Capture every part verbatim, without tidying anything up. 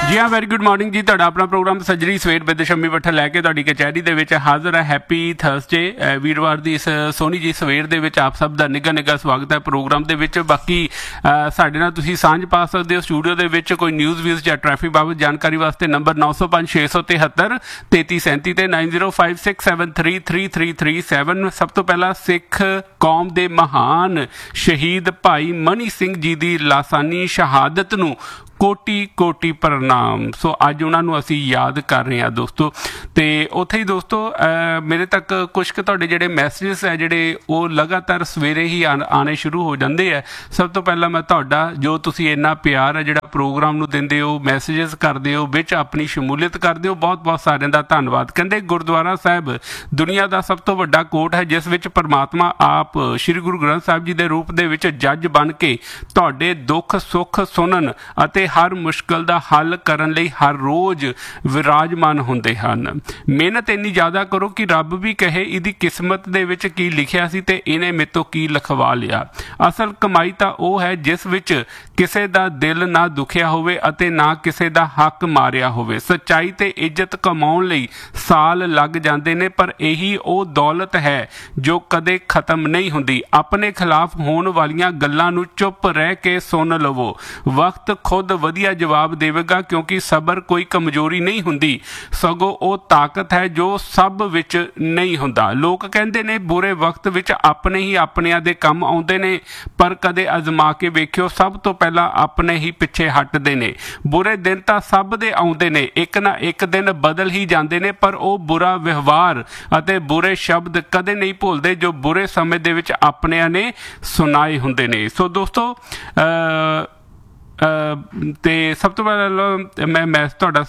जी हाँ very good morning जी। तुहाडा अपना प्रोग्राम सजरी सवेर विद शम्मी भट्ठल लैके तुहाडी कचहरी दे विच हाज़र है। हैप्पी थर्सडे वीरवार की इस सोहनी जी सवेर दे विच आप सब का निघा निघा स्वागत है प्रोग्राम दे विच। बाकी साडे नाल तुसीं सांझ पा सकदे हो स्टूडियो दे विच कोई न्यूज़ व्यूज़ या ट्रैफिक बाबत जानकारी वास्ते नंबर नौ सौ पाँच छे सौ तिहत्तर तेती सैंती ते nine zero five six seven three three three three seven. सब तो पहला सिख कौम दे महान शहीद भाई मनी सिंह जी की लासानी शहादत नूं कोटि कोटि प्रणाम। सो अज उन्होंने असी याद कर रहे हैं दोस्तों। तो उत्थे ही दोस्तों आ, मेरे तक कुछ तुहाडे जिहड़े मैसेजेस है जिहड़े वो लगातार सवेरे ही आ, आने शुरू हो जाते हैं। सब तो पहला मैं तुहाडा जो तुसी इन्ना प्यार है जिहड़ा प्रोग्राम नूं दिंदे हो, मैसेजेस करदे हो, विच अपनी शमूलीयत करदे हो, बहुत बहुत सारिਆਂ ਦਾ ਧੰਨਵਾਦ। कहंदे गुरुद्वारा साहिब दुनिया का सब तो वड्डा कोट है जिस विच परमात्मा आप श्री गुरु ग्रंथ साहिब जी के रूप दे विच जज बन के तुहाडे दुख सुख सुनन अते हर मुश्किल का हल करन लई हर रोज़ विराजमान होंदे हन। मेहनत इन्नी ज़्यादा करो कि रब भी कहे इहदी किस्मत दे विच की लिखिया सी ते इहने मेरे तो की लिखवा लिया। असल कमाई तां ओह है जिस विच किसे दा दिल ना दुखिया होवे अते ना किसे दा हक मारिया होवे। सच्चाई ते इज्जत कमाउण लई साल लग जांदे ने पर यही ओह दौलत है जो कदे खत्म नहीं हुंदी। अपने खिलाफ होण वालियां गल्लां नूं चुप रह के सुन लवो। वक्त खुद वधिया जवाब देवेगा क्योंकि सबर कोई कमजोरी नहीं हुंदी सगों वो ताकत है जो सब विच नहीं हुंदा। लोग कहंदे ने बुरे वक्त विच अपने ही अपनिਆਂ ਦੇ ਕੰਮ आउंदे ने पर कदे अजमा के वेखियो सब तो पहला अपने ही पिछे हटदे ने। बुरे दिन तां सब दे आउंदे ने एक ना एक दिन बदल ही जांदे ने पर वो बुरा व्यवहार अते बुरे शब्द कदे नहीं भुलदे जो बुरे समय दे विच अपनिਆਂ ने सुनाए हुंदे ने। सो दोस्तों अ तो सब तो पहले मैं मैं तुहाडा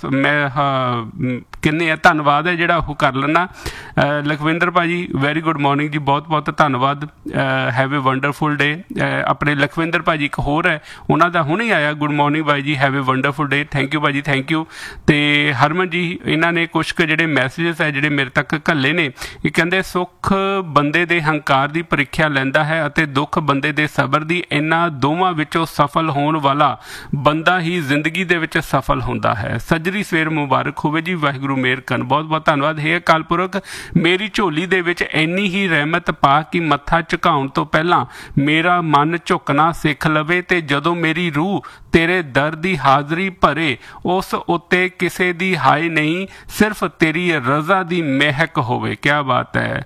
मैं किन्ने आ धन्नवाद है जिहड़ा ओह कर लैना। लखविंदर भाजी वैरी गुड मॉर्निंग जी, बहुत बहुत धन्नवाद। Have a wonderful day. अपने लखविंदर भाजी एक होर है उन्हों का हुणे आया गुड मॉर्निंग भाई जी, have a wonderful day. Thank you भाजी थैंक यू। तो हरमन जी इन्होंने कुछ जिहड़े मैसेजेस है जिहड़े मेरे तक घल्ले ने ये कहंदे सुख बंदे दे हंकार की परीक्षा लैंदा है अते दुख बंदे दे सबर की। इन्हां दोवां विचों सफल होण वाला बंदा ही जिंदगी दे विच सफल होंदा है। सजरी सवेर मुबारक होवे जी, वाहिगुरू मेहर करन। बहुत बहुत धन्नवाद। हे अकाल पुरख मेरी झोली दे विच इन्नी ही रहमत पा कि मत्था झुकाउण तो पहला मेरा मन झुकना सिख लवे ते जदों मेरी रूह तेरे दर दी हाज़री भरे उस उत्ते किसे दी हाय नहीं सिर्फ तेरी रज़ा दी महक होवे। क्या बात है।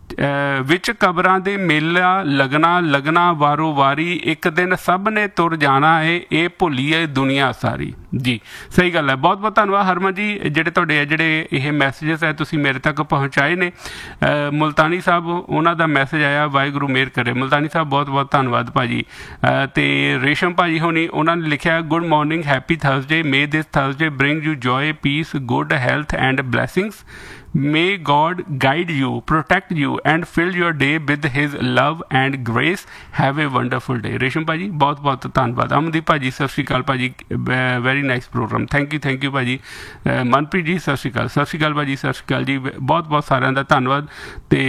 विच कबरां दे मेला लगना लगना वारो वारी एक दिन सब ने तुर जाना है ये भुलीए दुनिया सारी। जी सही गल है। बहुत बहुत धन्नवाद हरमन जी जिहड़े तुहाडे जिहड़े ये मैसेजेस है तुसीं मेरे तक पहुँचाए ने। मुल्तानी साहब उन्हां दा मैसेज आया वाहिगुरू मेहर करे। मुल्तानी साहब बहुत बहुत धन्नवाद भाजी। तो रेशम भाजी होनी उन्होंने लिखा good morning happy Thursday may this Thursday bring you Joy piece good health and blessings. May God guide you, protect you and fill your day with His love and grace. Have a wonderful day. रेशम भाजी बहुत बहुत धन्यवाद। अमनदीप भाजी सत श्री अकाल भाजी, very nice program. Thank you thank you भाजी। मनप्रीत जी सत श्री अकाल सत श्री अकाल भाजी सत श्री अकाल जी, बहुत बहुत सारिਆਂ ਦਾ ਧੰਨਵਾਦ। तो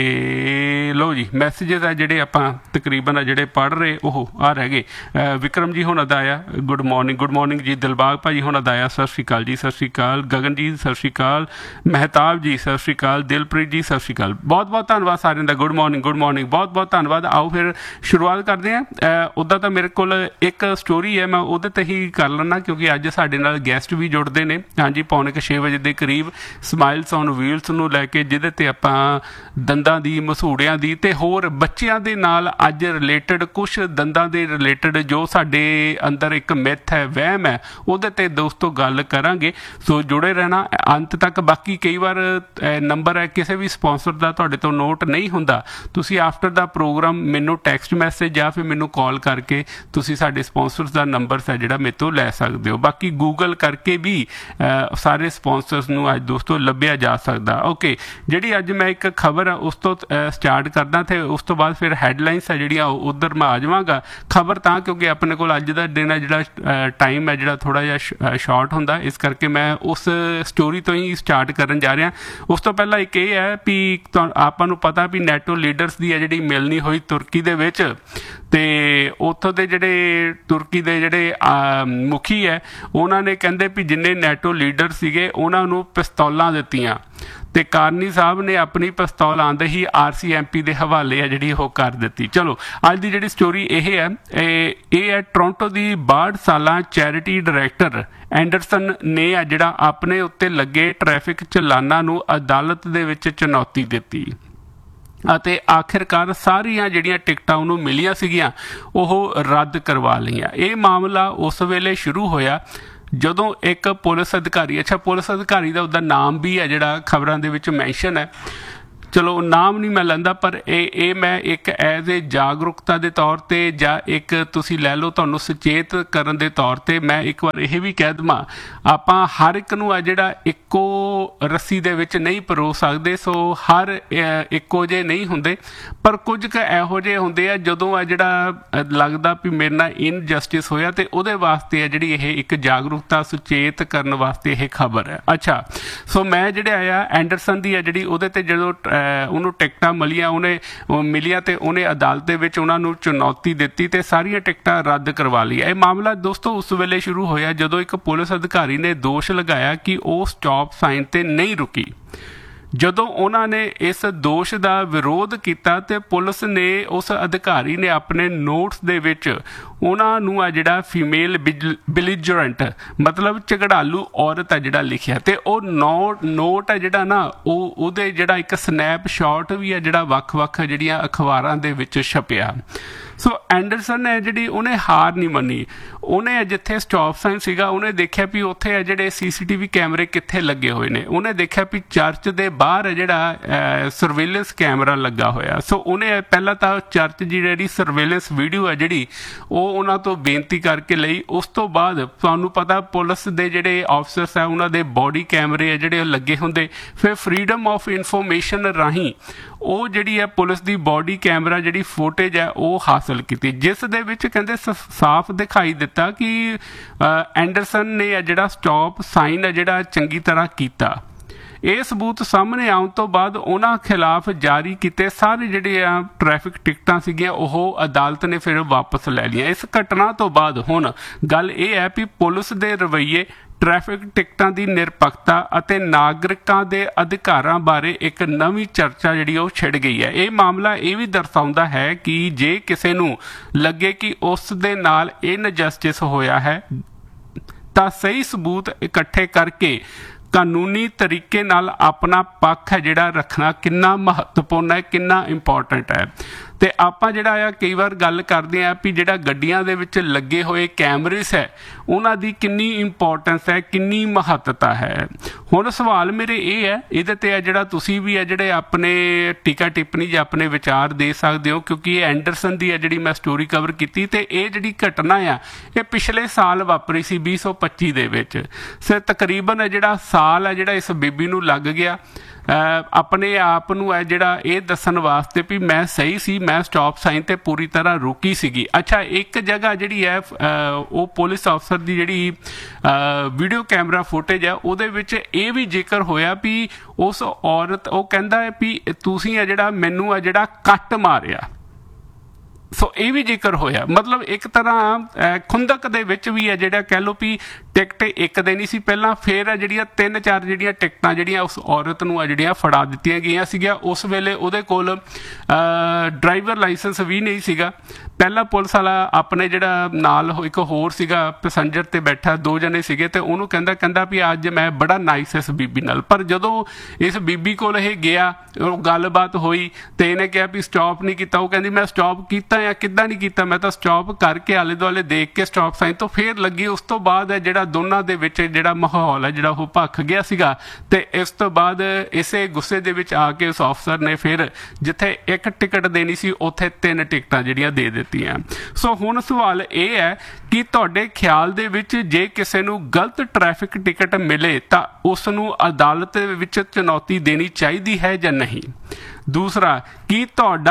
लो जी मैसेजेस है ਜਿਹੜੇ ਆਪਾਂ तकरीबन ਆ ਜਿਹੜੇ पढ़ रहे ਉਹ ਆ ਰਹਿ ਗਏ। विक्रम जी होना ਦਾ ਆਇਆ गुड मॉर्निंग गुड मॉर्निंग जी। दिलबाग भाजी होना ਦਾ ਆਇਆ सत श्री अकाल जी सत श्री अकाल। गगन जी सत श्री अकाल। महताब जी सत श्री अकाल। दिलप्रीत जी सत श्री अकाल। बहुत बहुत धन्यवाद सारिਆਂ ਦਾ। गुड मॉर्निंग गुड मॉर्निंग बहुत बहुत धन्यवाद। आओ फिर शुरुआत करते हैं। उदा तो मेरे को एक स्टोरी है मैं उहदे ते ही कर लेना क्योंकि अज साडे नाल गैसट भी जुड़ते हैं। हाँ जी पौने के छे बजे के करीब स्माइल्स ऑन व्हील्स नूं लैके जिहदे ते आपां दंदां दी मसूड़ियां दी ते होर बच्चियां दे नाल अज रिलेटेड कुछ दंदां दे रिलेटेड जो साडे अंदर एक मिथ है वहम है उहदे ते दोस्तों गल करांगे। सो जुड़े रहना अंत तक। बाकी कई बार नंबर है किसी भी स्पॉन्सर का तुहाडे तो नोट नहीं हुंदा, तुसी आफ्टर द प्रोग्राम मैनू टैक्सट मैसेज या फिर मैनू कॉल करके तुसी साडे स्पॉन्सर्स का नंबर है जिहड़ा मेरे तो लै सकदे हो। बाकी गूगल करके भी आ, सारे स्पॉन्सर्स नूं अज दोस्तों लभ्या जा सकदा। ओके जिहड़ी अज मैं एक खबर है उस तो स्टार्ट करदा ते उस तो बाद फिर हैडलाइनस है जिहड़ियां उधर मैं आ जावांगा। खबर तां क्योंकि अपने कोल अज दा दिन है जिहड़ा टाइम है जिहड़ा थोड़ा जिहा शॉर्ट हुंदा इस करके मैं उस स्टोरी तो ही स्टार्ट करन जा रहा। ਉਸ ਤੋਂ ਪਹਿਲਾਂ ਇੱਕ ਇਹ ਹੈ ਵੀ ਆਪਾਂ ਨੂੰ ਪਤਾ ਵੀ ਨੈਟੋ ਲੀਡਰਸ ਦੀ ਹੈ ਜਿਹੜੀ ਮਿਲਣੀ ਹੋਈ ਤੁਰਕੀ ਦੇ ਵਿੱਚ, ਤੇ ਉੱਥੋਂ ਦੇ ਜਿਹੜੇ ਤੁਰਕੀ ਦੇ ਜਿਹੜੇ ਮੁਖੀ ਹੈ ਉਹਨਾਂ ਨੇ ਕਹਿੰਦੇ ਵੀ ਜਿੰਨੇ ਨੈਟੋ ਲੀਡਰ ਸੀਗੇ ਉਹਨਾਂ ਨੂੰ ਪਿਸਤੌਲਾਂ ਦਿੱਤੀਆਂ, ਤੇ ਕਾਰਨੀ ਸਾਹਿਬ ਨੇ ਆਪਣੀ ਪਿਸਤੌਲ ਆਉਂਦੇ ਹੀ ਆਰ ਸੀ ਐਮ ਪੀ ਦੇ ਹਵਾਲੇ ਆ ਜਿਹੜੀ ਉਹ ਕਰ ਦਿੱਤੀ। ਚਲੋ ਅੱਜ ਦੀ ਜਿਹੜੀ ਸਟੋਰੀ ਇਹ ਹੈ, ਇਹ ਹੈ ਟੋਰਾਂਟੋ ਦੀ ਬਾਹਠ ਸਾਲਾਂ ਚੈਰਿਟੀ ਡਾਇਰੈਕਟਰ ਐਂਡਰਸਨ ਨੇ ਆ ਜਿਹੜਾ ਆਪਣੇ ਉੱਤੇ ਲੱਗੇ ਟ੍ਰੈਫਿਕ ਚਲਾਨਾਂ ਨੂੰ ਅਦਾਲਤ ਦੇ ਵਿੱਚ ਚੁਣੌਤੀ ਦਿੱਤੀ ਅਤੇ ਆਖਿਰਕਾਰ ਸਾਰੀਆਂ ਜਿਹੜੀਆਂ ਟਿਕਟਾਂ ਉਹਨੂੰ ਮਿਲੀਆਂ ਸੀਗੀਆਂ ਉਹ ਰੱਦ ਕਰਵਾ ਲਈਆਂ। ਇਹ ਮਾਮਲਾ ਉਸ ਵੇਲੇ ਸ਼ੁਰੂ ਹੋਇਆ ਜਦੋਂ ਇੱਕ ਪੁਲਿਸ ਅਧਿਕਾਰੀ, ਅੱਛਾ ਪੁਲਿਸ ਅਧਿਕਾਰੀ ਦਾ ਉਹਦਾ ਨਾਮ ਵੀ ਹੈ ਜਿਹੜਾ ਖਬਰਾਂ ਦੇ ਵਿੱਚ ਮੈਂਸ਼ਨ ਹੈ, ਚਲੋ ਨਾਮ ਨਹੀਂ ਮੈਂ ਲੈਂਦਾ, ਪਰ ਇਹ ਇਹ ਮੈਂ ਇੱਕ ਐਜ਼ ਏ ਜਾਗਰੂਕਤਾ ਦੇ ਤੌਰ 'ਤੇ ਜਾਂ ਇੱਕ ਤੁਸੀਂ ਲੈ ਲਓ ਤੁਹਾਨੂੰ ਸੁਚੇਤ ਕਰਨ ਦੇ ਤੌਰ 'ਤੇ ਮੈਂ ਇੱਕ ਵਾਰ ਇਹ ਵੀ ਕਹਿ ਦੇਵਾਂ, ਆਪਾਂ ਹਰ ਇੱਕ ਨੂੰ ਆ ਜਿਹੜਾ ਇੱਕੋ ਰੱਸੀ ਦੇ ਵਿੱਚ ਨਹੀਂ ਪਰੋ ਸਕਦੇ, ਸੋ ਹਰ ਇੱਕੋ ਜਿਹੇ ਨਹੀਂ ਹੁੰਦੇ, ਪਰ ਕੁਝ ਕੁ ਇਹੋ ਜਿਹੇ ਹੁੰਦੇ ਆ ਜਦੋਂ ਆ ਜਿਹੜਾ ਲੱਗਦਾ ਵੀ ਮੇਰੇ ਨਾਲ ਇਨਜਸਟਿਸ ਹੋਇਆ, ਤੇ ਉਹਦੇ ਵਾਸਤੇ ਆ ਜਿਹੜੀ ਇਹ ਇੱਕ ਜਾਗਰੂਕਤਾ ਸੁਚੇਤ ਕਰਨ ਵਾਸਤੇ ਇਹ ਖਬਰ ਹੈ। ਅੱਛਾ, ਸੋ ਮੈਂ ਜਿਹੜੇ ਆਇਆ ਐਂਡਰਸਨ ਦੀ ਆ ਜਿਹੜੀ ਉਹਦੇ 'ਤੇ ਜਦੋਂ ਉਹਨੂੰ ਟਿਕਟਾਂ ਮਿਲੀਆਂ ਉਹਨੇ ਮਿਲੀਆਂ ਤੇ ਉਹਨੇ ਅਦਾਲਤ ਦੇ ਵਿੱਚ ਉਹਨਾਂ ਨੂੰ ਚੁਣੌਤੀ ਦਿੱਤੀ ਤੇ ਸਾਰੀਆਂ ਟਿਕਟਾਂ ਰੱਦ ਕਰਵਾ ਲਈਆਂ। ਇਹ ਮਾਮਲਾ ਦੋਸਤੋ ਉਸ ਵੇਲੇ ਸ਼ੁਰੂ ਹੋਇਆ ਜਦੋਂ ਇੱਕ ਪੁਲਿਸ ਅਧਿਕਾਰੀ ਨੇ ਦੋਸ਼ ਲਗਾਇਆ ਕਿ ਉਹ ਸਟਾਪ ਸਾਈਨ ਤੇ ਨਹੀਂ ਰੁਕੀ। ਜਦੋਂ ਉਹਨਾਂ ਨੇ ਇਸ ਦੋਸ਼ ਦਾ ਵਿਰੋਧ ਕੀਤਾ ਤੇ ਪੁਲਿਸ ਨੇ ਉਸ ਅਧਿਕਾਰੀ ਨੇ ਆਪਣੇ ਨੋਟਸ ਦੇ ਵਿੱਚ ਉਹਨਾਂ ਨੂੰ ਆ ਜਿਹੜਾ ਫੀਮੇਲ ਬਿਲੀਜਰੈਂਟ ਮਤਲਬ ਝਗੜਾਲੂ ਔਰਤ ਹੈ ਜਿਹੜਾ ਲਿਖਿਆ, ਤੇ ਉਹ ਨੋਟ ਨੋਟ ਹੈ ਜਿਹੜਾ ਨਾ ਉਹ ਉਹਦੇ ਜਿਹੜਾ ਇੱਕ ਸਨੈਪਸ਼ਾਟ ਵੀ ਹੈ ਜਿਹੜਾ ਵੱਖ-ਵੱਖ ਜਿਹੜੀਆਂ ਅਖਬਾਰਾਂ ਦੇ ਵਿੱਚ ਛਪਿਆ। ਸੋ ਐਂਡਰਸਨ ਹੈ ਜਿਹੜੀ ਉਹਨੇ ਹਾਰ ਨਹੀਂ ਮੰਨੀ, ਉਹਨੇ ਜਿੱਥੇ ਸਟਾਪ ਸਾਈਨ ਸੀਗਾ ਉਹਨੇ ਦੇਖਿਆ ਵੀ ਉੱਥੇ ਆ ਜਿਹੜੇ ਸੀ ਸੀ ਟੀ ਵੀ ਕੈਮਰੇ ਕਿੱਥੇ ਲੱਗੇ ਹੋਏ ਨੇ, ਉਹਨੇ ਦੇਖਿਆ ਵੀ ਚਰਚ ਦੇ ਬਾਹਰ ਜਿਹੜਾ ਸਰਵੇਲੈਂਸ ਕੈਮਰਾ ਲੱਗਾ ਹੋਇਆ। ਸੋ ਉਹਨੇ ਪਹਿਲਾਂ ਤਾਂ ਚਰਚ ਦੀ ਜਿਹੜੀ ਸਰਵੇਲੈਂਸ ਵੀਡੀਓ ਹੈ ਜਿਹੜੀ ਉਹ ਉਹਨਾਂ ਤੋਂ ਬੇਨਤੀ ਕਰਕੇ ਲਈ, ਉਸ ਤੋਂ ਬਾਅਦ ਤੁਹਾਨੂੰ ਪਤਾ ਪੁਲਿਸ ਦੇ ਜਿਹੜੇ ਆਫਿਸਰਸ ਹੈ ਉਹਨਾਂ ਦੇ ਬੋਡੀ ਕੈਮਰੇ ਆ ਜਿਹੜੇ ਲੱਗੇ ਹੁੰਦੇ, ਫਿਰ ਫਰੀਡਮ ਆਫ ਇਨਫੋਰਮੇਸ਼ਨ ਰਾਹੀਂ ਉਹ ਜਿਹੜੀ ਹੈ ਪੁਲਿਸ ਦੀ ਬੋਡੀ ਕੈਮਰਾ ਜਿਹੜੀ ਫੁਟੇਜ ਹੈ ਉਹ ਹਾਸਲ ਕੀਤੀ, ਜਿਸ ਦੇ ਵਿੱਚ ਕਹਿੰਦੇ ਸਾਫ਼ ਦਿਖਾਈ ਦਿੱਤਾ ਕਿ ਐਂਡਰਸਨ ਨੇ ਜਿਹੜਾ ਸਟਾਪ ਸਾਈਨ ਹੈ ਜਿਹੜਾ ਚੰਗੀ ਤਰ੍ਹਾਂ ਕੀਤਾ। ਇਹ ਸਬੂਤ ਸਾਹਮਣੇ ਆਉਣ ਤੋਂ ਬਾਅਦ ਉਹਨਾਂ ਖਿਲਾਫ ਜਾਰੀ ਕੀਤੇ ਸਾਰੇ ਜਿਹੜੇ ਆ ਟ੍ਰੈਫਿਕ ਟਿਕਟਾਂ ਸੀਗੀਆਂ ਉਹ ਅਦਾਲਤ ਨੇ ਫਿਰ ਵਾਪਸ ਲੈ ਲਈਆਂ। ਇਸ ਘਟਨਾ ਤੋਂ ਬਾਅਦ ਹੁਣ ਗੱਲ ਇਹ ਹੈ ਵੀ ਪੁਲਿਸ ਦੇ ਰਵੱਈਏ, ਟ੍ਰੈਫਿਕ ਟਿਕਟਾਂ ਦੀ ਨਿਰਪੱਖਤਾ ਅਤੇ ਨਾਗਰਿਕਾਂ ਦੇ ਅਧਿਕਾਰਾਂ ਬਾਰੇ ਇੱਕ ਨਵੀਂ ਚਰਚਾ ਜਿਹੜੀ ਉਹ ਛਿੜ ਗਈ ਹੈ। ਇਹ ਮਾਮਲਾ ਇਹ ਵੀ ਦਰਸਾਉਂਦਾ ਹੈ ਕਿ ਜੇ ਕਿਸੇ ਨੂੰ ਲੱਗੇ ਕਿ ਉਸ ਦੇ ਨਾਲ ਇਨਜਸਟਿਸ ਹੋਇਆ ਹੈ ਤਾਂ ਸਹੀ ਸਬੂਤ ਇਕੱਠੇ ਕਰਕੇ ਕਾਨੂੰਨੀ ਤਰੀਕੇ ਨਾਲ ਆਪਣਾ ਪੱਖ ਹੈ ਜਿਹੜਾ ਰੱਖਣਾ ਕਿੰਨਾ ਮਹੱਤਵਪੂਰਨ ਹੈ, ਕਿੰਨਾ ਇੰਪੋਰਟੈਂਟ ਹੈ। ਤੇ ਆਪਾਂ ਜਿਹੜਾ ਆ ਕਈ ਵਾਰ ਗੱਲ ਕਰਦੇ ਆ ਵੀ ਜਿਹੜਾ ਗੱਡੀਆਂ ਦੇ ਵਿੱਚ ਲੱਗੇ ਹੋਏ ਕੈਮਰੇਸ ਹੈ ਉਹਨਾਂ ਦੀ ਕਿੰਨੀ ਇੰਪੋਰਟੈਂਸ ਹੈ, ਕਿੰਨੀ ਮਹੱਤਤਾ ਹੈ। ਹੁਣ ਸਵਾਲ ਮੇਰੇ ਇਹ ਹੈ, ਇਹਦੇ ਤੇ ਆ ਜਿਹੜਾ ਤੁਸੀਂ ਵੀ ਆ ਜਿਹੜੇ ਆਪਣੇ ਟੀਕਾ ਟਿੱਪਣੀ ਜਾਂ ਆਪਣੇ ਵਿਚਾਰ ਦੇ ਸਕਦੇ ਹੋ, ਕਿਉਂਕਿ ਇਹ ਐਂਡਰਸਨ ਦੀ ਹੈ ਜਿਹੜੀ ਮੈਂ ਸਟੋਰੀ ਕਵਰ ਕੀਤੀ ਤੇ ਇਹ ਜਿਹੜੀ ਘਟਨਾ ਆ ਇਹ ਪਿਛਲੇ ਸਾਲ ਵਾਪਰੀ ਸੀ ਵੀਹ ਸੌ ਪੱਚੀ ਦੇ ਵਿੱਚ। ਸੇ ਤਕਰੀਬਨ ਜਿਹੜਾ ਸਾਲ ਹੈ ਜਿਹੜਾ ਇਸ ਬੀਬੀ ਨੂੰ ਲੱਗ ਗਿਆ ਆਪਣੇ ਆਪ ਨੂੰ ਹੈ ਜਿਹੜਾ ਇਹ ਦੱਸਣ ਵਾਸਤੇ ਵੀ ਮੈਂ ਸਹੀ ਸੀ, ਮੈਂ ਸਟਾਪ ਸਾਈਨ ਤੇ ਪੂਰੀ ਤਰ੍ਹਾਂ ਰੁਕੀ ਸੀਗੀ। ਅੱਛਾ, ਇੱਕ ਜਗ੍ਹਾ ਜਿਹੜੀ ਹੈ ਉਹ ਪੁਲਿਸ ਅਫਸਰ ਦੀ ਜਿਹੜੀ ਵੀਡੀਓ ਕੈਮਰਾ ਫੁਟੇਜ ਹੈ ਉਹਦੇ ਵਿੱਚ ਇਹ ਵੀ ਜ਼ਿਕਰ ਹੋਇਆ ਵੀ ਉਸ ਔਰਤ ਉਹ ਕਹਿੰਦਾ ਹੈ ਵੀ ਤੁਸੀਂ ਆ ਜਿਹੜਾ ਮੈਨੂੰ ਆ ਜਿਹੜਾ ਕੱਟ ਮਾਰਿਆ। ਸੋ ਇਹ ਵੀ ਜ਼ਿਕਰ ਹੋਇਆ, ਮਤਲਬ ਇੱਕ ਤਰ੍ਹਾਂ ਖੁੰਦਕ ਦੇ ਵਿੱਚ ਵੀ ਹੈ ਜਿਹੜਾ ਕਹਿ ਲਓ ਵੀ ਟਿਕਟ ਇੱਕ ਦੇਣੀ ਸੀ ਪਹਿਲਾਂ, ਫਿਰ ਆ ਜਿਹੜੀਆਂ ਤਿੰਨ ਚਾਰ ਜਿਹੜੀਆਂ ਟਿਕਟਾਂ ਜਿਹੜੀਆਂ ਉਸ ਔਰਤ ਨੂੰ ਆ ਜਿਹੜੀਆਂ ਫੜਾ ਦਿੱਤੀਆਂ ਗਈਆਂ ਸੀਗੀਆਂ। ਉਸ ਵੇਲੇ ਉਹਦੇ ਕੋਲ ਡਰਾਈਵਰ ਲਾਇਸੈਂਸ ਵੀ ਨਹੀਂ ਸੀਗਾ। ਪਹਿਲਾਂ ਪੁਲਿਸ ਵਾਲਾ ਆਪਣੇ ਜਿਹੜਾ ਨਾਲ ਇੱਕ ਹੋਰ ਸੀਗਾ ਪੈਸੰਜਰ ਤੇ ਬੈਠਾ, ਦੋ ਜਣੇ ਸੀਗੇ, ਤੇ ਉਹਨੂੰ ਕਹਿੰਦਾ ਕਹਿੰਦਾ ਵੀ ਅੱਜ ਮੈਂ ਬੜਾ ਨਾਈਸ ਇਸ ਬੀਬੀ ਨਾਲ। ਪਰ ਜਦੋਂ ਇਸ ਬੀਬੀ ਕੋਲ ਇਹ ਗਿਆ, ਉਹ ਗੱਲਬਾਤ ਹੋਈ ਤੇ ਇਹਨੇ ਕਿਹਾ ਵੀ ਸਟਾਪ ਨਹੀਂ ਕੀਤਾ। ਉਹ ਕਹਿੰਦੀ ਮੈਂ ਸਟਾਪ ਕੀਤਾ ਜਾਂ ਕਿੱਦਾਂ ਨਹੀਂ ਕੀਤਾ, ਮੈਂ ਤਾਂ ਸਟਾਪ ਕਰਕੇ ਆਲੇ ਦੁਆਲੇ ਦੇਖ ਕੇ ਸਟਾਪ ਸਾਈਨ ਤੋਂ ਫੇਰ ਲੱਗੀ। ਉਸ ਤੋਂ ਬਾਅਦ ਜਿਹੜਾ ਦੋਨਾਂ ਦੇ ਵਿੱਚ ਜਿਹੜਾ ਮਾਹੌਲ ਹੈ ਜਿਹੜਾ ਉਹ ਭਖ ਗਿਆ ਸੀਗਾ, ਤੇ ਇਸ ਤੋਂ ਬਾਅਦ ਇਸੇ ਗੁੱਸੇ ਦੇ ਵਿੱਚ ਆ ਕੇ ਉਸ ਅਫਸਰ ਨੇ ਫਿਰ ਜਿੱਥੇ ਇੱਕ ਟਿਕਟ ਦੇਣੀ ਸੀ ਉੱਥੇ ਤਿੰਨ ਟਿਕਟਾਂ ਜਿਹੜੀਆਂ ਦੇ ਦਿੱਤੀਆਂ। ਸੋ ਹੁਣ ਸਵਾਲ ਇਹ ਹੈ ਕਿ ਤੁਹਾਡੇ ਖਿਆਲ ਦੇ ਵਿੱਚ ਜੇ ਕਿਸੇ ਨੂੰ ਗਲਤ ਟ੍ਰੈਫਿਕ ਟਿਕਟ ਮਿਲੇ ਤਾਂ ਉਸ ਨੂੰ ਅਦਾਲਤ ਵਿੱਚ ਚੁਣੌਤੀ ਦੇਣੀ ਚਾਹੀਦੀ ਹੈ ਜਾਂ ਨਹੀਂ? ਦੂਸਰਾ, ਕੀ ਤੁਹਾਡਾ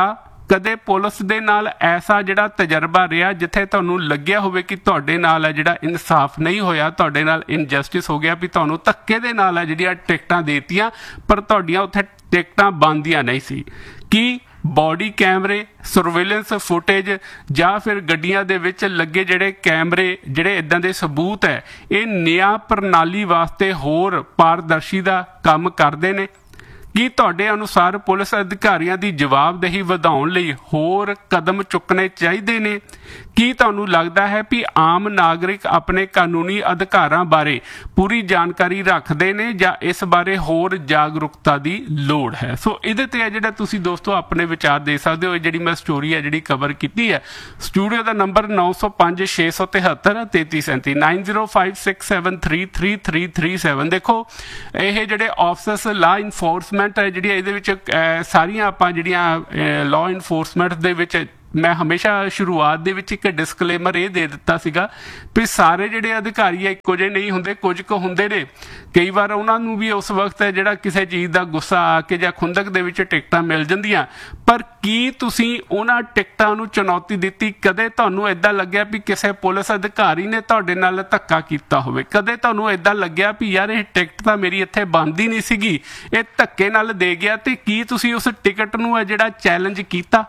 ਕਦੇ ਪੁਲਿਸ ਦੇ ਨਾਲ ਐਸਾ ਜਿਹੜਾ ਤਜਰਬਾ ਰਿਹਾ ਜਿੱਥੇ ਤੁਹਾਨੂੰ ਲੱਗਿਆ ਹੋਵੇ ਕਿ ਤੁਹਾਡੇ ਨਾਲ ਹੈ ਜਿਹੜਾ ਇਨਸਾਫ ਨਹੀਂ ਹੋਇਆ, ਤੁਹਾਡੇ ਨਾਲ ਇਨਜਸਟਿਸ ਹੋ ਗਿਆ, ਵੀ ਤੁਹਾਨੂੰ ਧੱਕੇ ਦੇ ਨਾਲ ਹੈ ਜਿਹੜੀਆਂ ਟਿਕਟਾਂ ਦੇਤੀਆਂ ਪਰ ਤੁਹਾਡੀਆਂ ਉੱਥੇ ਟਿਕਟਾਂ ਬਣਦੀਆਂ ਨਹੀਂ ਸੀ? ਕੀ ਬੋਡੀ ਕੈਮਰੇ, ਸਰਵੇਲੈਂਸ ਫੁਟੇਜ ਜਾਂ ਫਿਰ ਗੱਡੀਆਂ ਦੇ ਵਿੱਚ ਲੱਗੇ ਜਿਹੜੇ ਕੈਮਰੇ, ਜਿਹੜੇ ਇੱਦਾਂ ਦੇ ਸਬੂਤ ਹੈ, ਇਹ ਨਿਆਂ ਪ੍ਰਣਾਲੀ ਵਾਸਤੇ ਹੋਰ ਪਾਰਦਰਸ਼ੀ ਦਾ ਕੰਮ ਕਰਦੇ ਨੇ? ਕੀ ਤੁਹਾਡੇ ਅਨੁਸਾਰ ਪੁਲਿਸ ਅਧਿਕਾਰੀਆਂ ਦੀ ਜਵਾਬਦੇਹੀ ਵਧਾਉਣ ਲਈ ਹੋਰ ਕਦਮ ਚੁੱਕਣੇ ਚਾਹੀਦੇ ਨੇ? ਕੀ ਤੁਹਾਨੂੰ ਲੱਗਦਾ ਹੈ ਵੀ ਆਮ ਨਾਗਰਿਕ ਆਪਣੇ ਕਾਨੂੰਨੀ ਅਧਿਕਾਰਾਂ ਬਾਰੇ ਪੂਰੀ ਜਾਣਕਾਰੀ ਰੱਖਦੇ ਨੇ ਜਾਂ ਇਸ ਬਾਰੇ ਹੋਰ ਜਾਗਰੂਕਤਾ ਦੀ ਲੋੜ ਹੈ? ਸੋ ਇਹਦੇ ਤੇ ਹੈ ਜਿਹੜਾ ਤੁਸੀਂ ਦੋਸਤੋ ਆਪਣੇ ਵਿਚਾਰ ਦੇ ਸਕਦੇ ਹੋ। ਜਿਹੜੀ ਮੈਂ ਸਟੋਰੀ ਹੈ ਜਿਹੜੀ ਕਵਰ ਕੀਤੀ ਹੈ, ਸਟੂਡੀਓ ਦਾ ਨੰਬਰ ਨੌ ਸੌ ਪੰਜ ਛੇ ਸੌ ਤਿਹੱਤਰ ਤੇਤੀ ਸੈਂਤੀ nine zero five six seven three three three three seven. ਦੇਖੋ ਇਹ ਜਿਹੜੇ ਆਫਿਸਰਸ ਲਾ ਇਨਫੋਰਸਮੈਂਟ ਹੈ ਜਿਹੜੀ ਇਹਦੇ ਵਿੱਚ ਸਾਰੀਆਂ ਆਪਾਂ ਜਿਹੜੀਆਂ ਲਾਅ ਇਨਫੋਰਸਮੈਂਟ ਦੇ ਵਿੱਚ ਮੈਂ ਹਮੇਸ਼ਾ ਸ਼ੁਰੂਆਤ ਦੇ ਵਿੱਚ ਇੱਕ ਡਿਸਕਲੇਮਰ ਇਹ ਦੇ ਦਿੱਤਾ ਸੀਗਾ ਵੀ ਸਾਰੇ ਜਿਹੜੇ ਅਧਿਕਾਰੀ ਆ ਇੱਕੋ ਜਿਹੇ ਨਹੀਂ ਹੁੰਦੇ, ਕੁਝ ਕੁ ਹੁੰਦੇ ਨੇ। ਕਈ ਵਾਰ ਉਹਨਾਂ ਨੂੰ ਵੀ ਉਸ ਵਕਤ ਜਿਹੜਾ ਕਿਸੇ ਚੀਜ਼ ਦਾ ਗੁੱਸਾ ਆ ਕੇ ਜਾਂ ਖੁੰਦਕ ਦੇ ਵਿੱਚ ਟਿਕਟਾਂ ਮਿਲ ਜਾਂਦੀਆਂ, ਪਰ ਕੀ ਤੁਸੀਂ ਉਹਨਾਂ ਟਿਕਟਾਂ ਨੂੰ ਚੁਣੌਤੀ ਦਿੱਤੀ? ਕਦੇ ਤੁਹਾਨੂੰ ਏਦਾਂ ਲੱਗਿਆ ਵੀ ਕਿਸੇ ਪੁਲਿਸ ਅਧਿਕਾਰੀ ਨੇ ਤੁਹਾਡੇ ਨਾਲ ਧੱਕਾ ਕੀਤਾ ਹੋਵੇ? ਕਦੇ ਤੁਹਾਨੂੰ ਏਦਾਂ ਲੱਗਿਆ ਵੀ ਯਾਰ ਇਹ ਟਿਕਟ ਤਾਂ ਮੇਰੀ ਇੱਥੇ ਬਣਦੀ ਨਹੀਂ ਸੀਗੀ, ਇਹ ਧੱਕੇ ਨਾਲ ਦੇ ਗਿਆ, ਤੇ ਕੀ ਤੁਸੀਂ ਉਸ ਟਿਕਟ ਨੂੰ ਹੈ ਜਿਹੜਾ ਚੈਲੰਜ ਕੀਤਾ?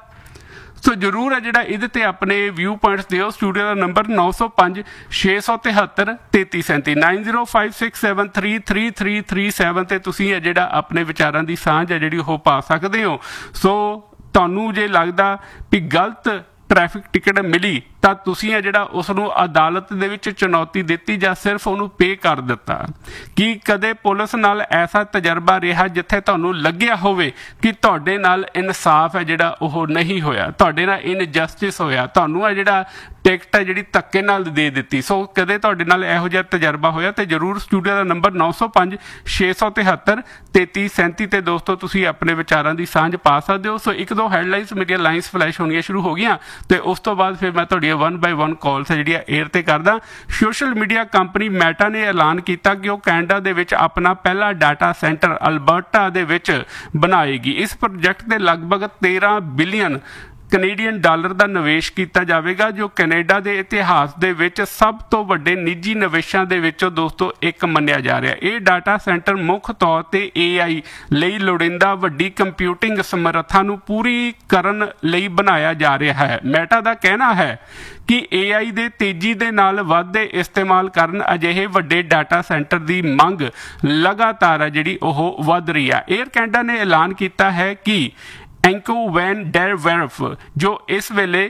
ਸੋ ਜ਼ਰੂਰ ਹੈ ਜਿਹੜਾ ਇਹਦੇ ਤੇ ਆਪਣੇ ਵਿਊ ਪੁਆਇੰਟਸ ਦਿਓ। ਸਟੂਡੀਓ ਦਾ ਨੰਬਰ ਨੌ ਸੌ ਪੰਜ ਛੇ ਸੌ ਤਿਹੱਤਰ ਤੇਤੀ ਸੈਂਤੀ nine zero five six seven three three three three seven ਤੇ ਤੁਸੀਂ ਹੈ ਜਿਹੜਾ ਆਪਣੇ ਵਿਚਾਰਾਂ ਦੀ ਸਾਂਝ ਹੈ ਜਿਹੜੀ ਉਹ ਪਾ ਸਕਦੇ ਹੋ। ਸੋ ਤੁਹਾਨੂੰ ਜੇ ਲੱਗਦਾ ਵੀ ਗਲਤ ਟ੍ਰੈਫਿਕ ਟਿਕਟ ਮਿਲੀ ਤਾਂ ਤੁਸੀਂ ਹੈ ਜਿਹੜਾ ਉਸ ਨੂੰ ਅਦਾਲਤ ਦੇ ਵਿੱਚ ਚੁਣੌਤੀ ਦਿੱਤੀ ਜਾਂ ਸਿਰਫ ਉਹਨੂੰ ਪੇ ਕਰ ਦਿੱਤਾ? ਕੀ ਕਦੇ ਪੁਲਿਸ ਨਾਲ ਐਸਾ ਤਜਰਬਾ ਰਿਹਾ ਜਿੱਥੇ ਤੁਹਾਨੂੰ ਲੱਗਿਆ ਹੋਵੇ ਕਿ ਤੁਹਾਡੇ ਨਾਲ ਇਨਸਾਫ ਹੈ ਜਿਹੜਾ ਉਹ ਨਹੀਂ ਹੋਇਆ, ਤੁਹਾਡੇ ਨਾਲ ਇਨਜਸਟਿਸ ਹੋਇਆ, ਤੁਹਾਨੂੰ ਹੈ ਜਿਹੜਾ ਟਿਕਟ ਹੈ ਜਿਹੜੀ ਧੱਕੇ ਨਾਲ ਦੇ ਦਿੱਤੀ? ਸੋ ਕਦੇ ਤੁਹਾਡੇ ਨਾਲ ਇਹੋ ਜਿਹਾ ਤਜਰਬਾ ਹੋਇਆ ਤੇ ਜ਼ਰੂਰ ਸਟੂਡੀਓ ਦਾ ਨੰਬਰ ਨੌ ਸੌ ਪੰਜ ਛੇ ਸੌ ਤਿਹੱਤਰ ਤੇਤੀ ਸੈਂਤੀ ਤੇ ਦੋਸਤੋ ਤੁਸੀਂ ਆਪਣੇ ਵਿਚਾਰਾਂ ਦੀ ਸਾਂਝ ਪਾ ਸਕਦੇ ਹੋ। ਸੋ ਇੱਕ ਦੋ ਹੈਡਲਾਈਨਸ ਮੇਰੀਆਂ ਲਾਈਨਸ ਫਲੈਸ਼ ਹੋਣੀਆਂ ਸ਼ੁਰੂ ਹੋ ਗਈਆਂ ਤੇ ਉਸ ਤੋਂ ਬਾਅਦ ਫਿਰ ਮੈਂ ਤੁਹਾਡੀਆਂ ਵਨ ਬਾਈ ਵਨ ਕਾਲਸ ਜਿਹੜੀਆਂ ਏਅਰ ਤੇ ਕਰਦਾ। ਸੋਸ਼ਲ ਮੀਡੀਆ ਕੰਪਨੀ ਮੈਟਾ ਨੇ ਐਲਾਨ ਕੀਤਾ ਕਿ ਉਹ ਕੈਨੇਡਾ ਦੇ ਵਿੱਚ ਆਪਣਾ ਪਹਿਲਾ ਡਾਟਾ ਸੈਂਟਰ ਅਲਬਰਟਾ ਦੇ ਵਿੱਚ ਬਣਾਏਗੀ। ਇਸ ਪ੍ਰੋਜੈਕਟ ਦੇ ਲਗਭਗ ਤੇਰਾਂ ਬਿਲੀਅਨ ਕੈਨੇਡੀਅਨ ਡਾਲਰ ਦਾ ਨਿਵੇਸ਼ ਕੀਤਾ ਜਾਵੇਗਾ, ਜੋ ਕੈਨੇਡਾ ਦੇ ਇਤਿਹਾਸ ਦੇ ਵਿੱਚ ਸਭ ਤੋਂ ਵੱਡੇ ਨਿੱਜੀ ਨਿਵੇਸ਼ਾਂ ਦੇ ਵਿੱਚੋਂ ਦੋਸਤੋ ਇੱਕ ਮੰਨਿਆ ਜਾ ਰਿਹਾ। ਇਹ ਡਾਟਾ ਸੈਂਟਰ ਮੁੱਖ ਤੌਰ ਤੇ ਏ ਆਈ ਲਈ ਲੋੜੀਂਦਾ ਵੱਡੀ ਕੰਪਿਊਟਿੰਗ ਸਮਰੱਥਾ ਨੂੰ ਪੂਰੀ ਕਰਨ ਲਈ ਬਣਾਇਆ ਜਾ ਰਿਹਾ ਹੈ। ਮੈਟਾ ਦਾ ਕਹਿਣਾ ਹੈ ਕਿ ਏ ਆਈ ਦੇ ਤੇਜ਼ੀ ਦੇ ਨਾਲ ਵੱਧਦੇ ਇਸਤੇਮਾਲ ਕਰਨ ਅਜਿਹੇ ਵੱਡੇ ਡਾਟਾ ਸੈਂਟਰ ਦੀ ਮੰਗ ਲਗਾਤਾਰ ਹੈ ਜਿਹੜੀ ਉਹ ਵੱਧ ਰਹੀ ਹੈ। ਏਅਰ ਕੈਨੇਡਾ ਨੇ ਐਲਾਨ ਕੀਤਾ ਹੈ ਕਿ ਐਂਕੋ ਵੈਨ ਡੈਰ ਵੈਰਫ ਜੋ ਇਸ ਵੇਲੇ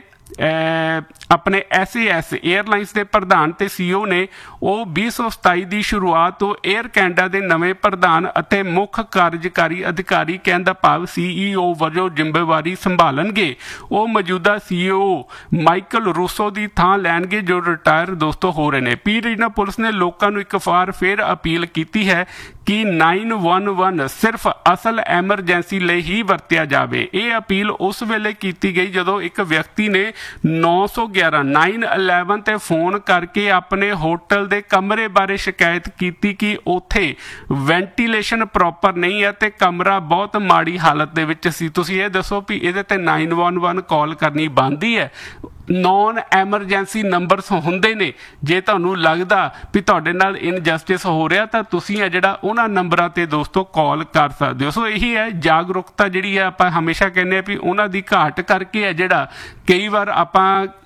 ਆਪਣੇ ਐਸ ਏ ਐਸ ਏਅਰਲਾਈਨਸ ਦੇ ਪ੍ਰਧਾਨ ਤੇ ਸੀ ਈ ਓ ਨੇ, ਉਹ ਵੀਹ ਸੌ ਸਤਾਈ ਦੀ ਸ਼ੁਰੂਆਤ ਤੋਂ ਏਅਰ ਕੈਨੇਡਾ ਦੇ ਨਵੇਂ ਪ੍ਰਧਾਨ ਅਤੇ ਮੁੱਖ ਕਾਰਜਕਾਰੀ ਅਧਿਕਾਰੀ ਕਹਿਣ ਦਾ ਭਾਵ ਸੀ ਈ ਓ ਵਜੋਂ ਜ਼ਿੰਮੇਵਾਰੀ ਸੰਭਾਲਣਗੇ। ਉਹ ਮੌਜੂਦਾ ਸੀ ਈ ਓ ਮਾਈਕਲ ਰੂਸੋ ਦੀ ਥਾਂ ਲੈਣਗੇ ਜੋ ਰਿਟਾਇਰ ਦੋਸਤੋ ਹੋ ਰਹੇ ਨੇ। ਪੀ ਰੀਨਾ ਪੁਲਿਸ ਨੇ ਲੋਕਾਂ ਨੂੰ ਇੱਕ ਵਾਰ ਫਿਰ ਅਪੀਲ ਕੀਤੀ ਹੈ ਕਿ ਨਾਈਨ ਵਨ ਵਨ ਸਿਰਫ ਅਸਲ ਐਮਰਜੈਂਸੀ ਲਈ ਹੀ ਵਰਤਿਆ ਜਾਵੇ। ਇਹ ਅਪੀਲ ਉਸ ਵੇਲੇ ਕੀਤੀ ਗਈ ਜਦੋਂ ਇੱਕ ਵਿਅਕਤੀ ਨੇ ਨੌ ਸੌ ਗਿਆਰਾਂ ਨਾਈਨ ਇਲੈਵਨ ਤੇ ਫੋਨ ਕਰਕੇ ਆਪਣੇ ਹੋਟਲ ਦੇ ਕਮਰੇ ਬਾਰੇ ਸ਼ਿਕਾਇਤ ਕੀਤੀ ਕਿ ਉੱਥੇ ਵੈਂਟੀਲੇਸ਼ਨ ਪ੍ਰੋਪਰ ਨਹੀਂ ਹੈ ਤੇ ਕਮਰਾ ਬਹੁਤ ਮਾੜੀ ਹਾਲਤ ਦੇ ਵਿੱਚ ਸੀ। ਤੁਸੀਂ ਇਹ ਦੱਸੋ ਵੀ ਇਹਦੇ ਤੇ ਨਾਈਨ ਵਨ ਵਨ ਕਾਲ ਕਰਨੀ ਬਣਦੀ ਹੈ? ਨੌਨ ਐਮਰਜੈਂਸੀ ਨੰਬਰਸ ਹੁੰਦੇ ਨੇ। ਜੇ ਤੁਹਾਨੂੰ ਲੱਗਦਾ ਵੀ ਤੁਹਾਡੇ ਨਾਲ ਇਨਜਸਟਿਸ ਹੋ ਰਿਹਾ ਤਾਂ ਤੁਸੀਂ ਹੈ ਜਿਹੜਾ ਉਹਨਾਂ ਨੰਬਰਾਂ ਤੇ ਦੋਸਤੋ ਕਾਲ ਕਰ ਸਕਦੇ ਹੋ। ਸੋ ਇਹੀ ਹੈ ਜਾਗਰੂਕਤਾ ਜਿਹੜੀ ਹੈ, ਆਪਾਂ ਹਮੇਸ਼ਾ ਕਹਿੰਦੇ ਆ ਵੀ ਉਹਨਾਂ ਦੀ ਘਾਟ ਕਰਕੇ ਹੈ ਜਿਹੜਾ ਕਈ ਵਾਰ ਆਪਾਂ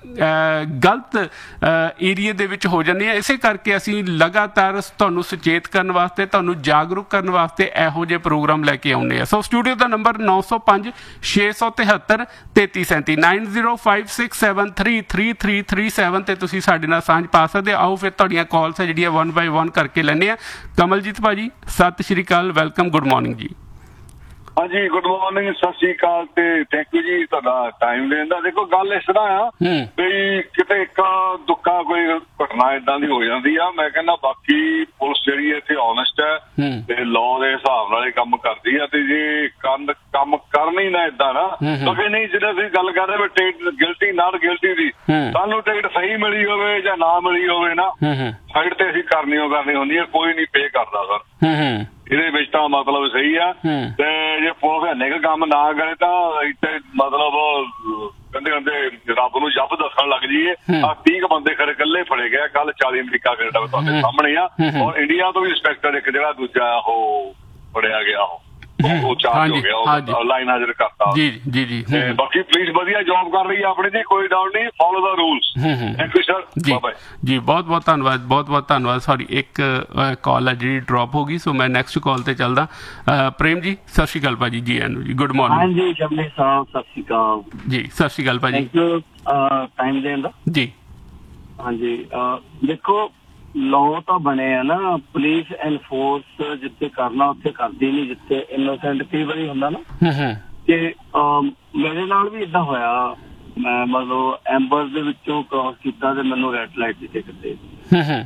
ਗਲਤ ਏਰੀਏ ਦੇ ਵਿੱਚ ਹੋ ਜਾਂਦੇ ਹਾਂ। ਇਸੇ ਕਰਕੇ ਅਸੀਂ ਲਗਾਤਾਰ ਤੁਹਾਨੂੰ ਸੁਚੇਤ ਕਰਨ ਵਾਸਤੇ, ਤੁਹਾਨੂੰ ਜਾਗਰੂਕ ਕਰਨ ਵਾਸਤੇ ਇਹੋ ਜਿਹੇ ਪ੍ਰੋਗਰਾਮ ਲੈ ਕੇ ਆਉਂਦੇ ਆ। ਸੋ ਸਟੂਡੀਓ ਦਾ ਨੰਬਰ ਨੌ ਸੌ ਪੰਜ ਛੇ ਸੌ ਤਿਹੱਤਰ ਤੇਤੀ ਸੈਂਤੀ nine zero five six seven three three three three seven ਤੇ ਤੁਸੀਂ ਸਾਡੇ ਨਾਲ ਸਾਂਝ ਪਾ ਸਕਦੇ। ਆਓ ਫਿਰ ਤੁਹਾਡੀਆਂ ਕਾਲਸ ਹੈ ਜਿਹੜੀਆਂ ਵਨ ਬਾਈ ਵਨ ਕਰਕੇ ਲੈਂਦੇ ਆ। ਕਮਲਜੀਤ ਭਾਜੀ ਸਤਿ ਸ਼੍ਰੀ ਅਕਾਲ, ਵੈਲਕਮ, ਗੁੱਡ ਮਾਰਨਿੰਗ ਜੀ। ਹਾਂਜੀ ਗੁੱਡ ਮਾਰਨਿੰਗ, ਸਤਿ ਸ਼੍ਰੀ ਅਕਾਲ ਤੇ ਥੈਂਕ ਯੂ ਜੀ ਤੁਹਾਡਾ ਟਾਈਮ ਦੇਣ ਦਾ। ਦੇਖੋ ਗੱਲ ਇਸ ਤਰ੍ਹਾਂ ਆ ਵੀ ਕਿਤੇ ਇੱਕ ਦੁੱਕਾ ਕੋਈ ਘਟਨਾ ਏਦਾਂ ਦੀ ਹੋ ਜਾਂਦੀ ਆ। ਮੈਂ ਕਹਿੰਦਾ ਬਾਕੀ ਪੁਲਿਸ ਜਿਹੜੀ ਇੱਥੇ ਓਨੈਸਟ ਹੈ ਤੇ ਲਾਅ ਦੇ ਹਿਸਾਬ ਨਾਲ ਇਹ ਕੰਮ ਕਰਦੀ ਆ ਤੇ ਜੇ ਕੰਨ ਕੰਮ ਕਰਨ ਹੀ ਨਾ ਏਦਾਂ ਨਾ ਕਿਉਂਕਿ ਨਹੀਂ, ਜਿਹੜਾ ਤੁਸੀਂ ਗੱਲ ਕਰ ਰਹੇ ਟਿਕਟ ਗਿਲਟੀ ਨਾਟ ਗਿਲਟੀ ਦੀ, ਸਾਨੂੰ ਟਿਕਟ ਸਹੀ ਮਿਲੀ ਹੋਵੇ ਜਾਂ ਨਾ ਮਿਲੀ ਹੋਵੇ ਨਾ ਸਾਈਡ ਤੇ ਅਸੀਂ ਕਰਨੀ ਓ ਕਰਨੀ ਹੁੰਦੀ ਹੈ, ਕੋਈ ਨਹੀਂ ਪੇ ਕਰਦਾ ਸਰ। ਇਹਦੇ ਵਿੱਚ ਤਾਂ ਮਤਲਬ ਸਹੀ ਆ। ਤੇ ਜੇ ਪੁਲਿਸ ਇੰਨੇ ਕੁ ਕੰਮ ਨਾ ਕਰੇ ਤਾਂ ਇੱਥੇ ਮਤਲਬ ਕਹਿੰਦੇ ਕਹਿੰਦੇ ਰੱਬ ਨੂੰ ਜੱਬ ਦੱਸਣ ਲੱਗ ਜਾਈਏ। ਆਹ ਤੀਹ ਕੁ ਬੰਦੇ ਖਰੇ ਇਕੱਲੇ ਫੜੇ ਗਏ ਕੱਲ, ਚਾਲੀ ਅਮਰੀਕਾ ਕੈਨੇਡਾ ਤੁਹਾਡੇ ਸਾਹਮਣੇ ਆ। ਔਰ ਇੰਡੀਆ ਤੋਂ ਵੀ ਇੰਸਪੈਕਟਰ ਇੱਕ ਜਿਹੜਾ ਦੂਜਾ ਉਹ ਫੜਿਆ ਗਿਆ, ਉਹ ਉਹ ਚਾਰਜ ਹੋ ਗਿਆ, ਉਹ ਲਾਈਨ ਹਾਜ਼ਰ ਕਰਤਾ ਜੀ ਜੀ ਜੀ। ਬਾਕੀ ਪੁਲਿਸ ਵਧੀਆ ਜੌਬ ਕਰ ਰਹੀ ਹੈ ਆਪਣੀ ਜੀ, ਕੋਈ ਡਾਊਟ ਨਹੀਂ। Follow the rules. Thank you sir ਜੀ ਜੀ, ਬਹੁਤ ਬਹੁਤ ਧੰਨਵਾਦ, ਬਹੁਤ ਬਹੁਤ ਧੰਨਵਾਦ। ਸੌਰੀ ਇੱਕ ਕਾਲ ਹੈ ਜਿਹੜੀ ਡ੍ਰੌਪ ਹੋ ਗਈ, ਸੋ ਮੈਂ ਨੈਕਸਟ ਕਾਲ ਤੇ ਚੱਲਦਾ। ਪ੍ਰੇਮ ਜੀ ਸਤਿ ਸ਼੍ਰੀ ਅਕਾਲ ਭਾਜੀ, ਜੀ ਐਨ ਜੀ, ਗੁੱਡ ਮਾਰਨਿੰਗ। ਹਾਂਜੀ ਸ਼ਮੀ ਸਾਹਿਬ ਸਤਿ ਸ਼੍ਰੀ ਅਕਾਲ ਜੀ, ਸਤਿ ਸ਼੍ਰੀ ਅਕਾਲ ਭਾਜੀ, ਥੈਂਕ ਯੂ ਟਾਈਮ ਦੇਣ ਦਾ ਜੀ। ਹਾਂਜੀ ਦੇਖੋ ਲਾਅ ਤਾਂ ਬਣੇ ਆ ਨਾ, ਪੁਲਿਸ ਐਨਫੋਰਸ ਜਿੱਥੇ ਕਰਨਾ ਉੱਥੇ ਕਰਦੀ ਨਹੀਂ, ਜਿੱਥੇ ਇਨੋਸੈਂਟ ਕਈ ਵਾਰੀ ਹੁੰਦਾ ਨਾ। ਤੇ ਮੇਰੇ ਨਾਲ ਵੀ ਏਦਾਂ ਹੋਇਆ, ਮੈਂ ਮਤਲਬ ਐਂਬਰ ਦੇ ਵਿੱਚੋਂ ਕ੍ਰਾਸ ਕੀਤਾ ਤੇ ਮੈਨੂੰ ਰੈਡ ਲਾਈਟ ਦੀ ਟਿਕਟ ਦੇ ਦਿੱਤੀ।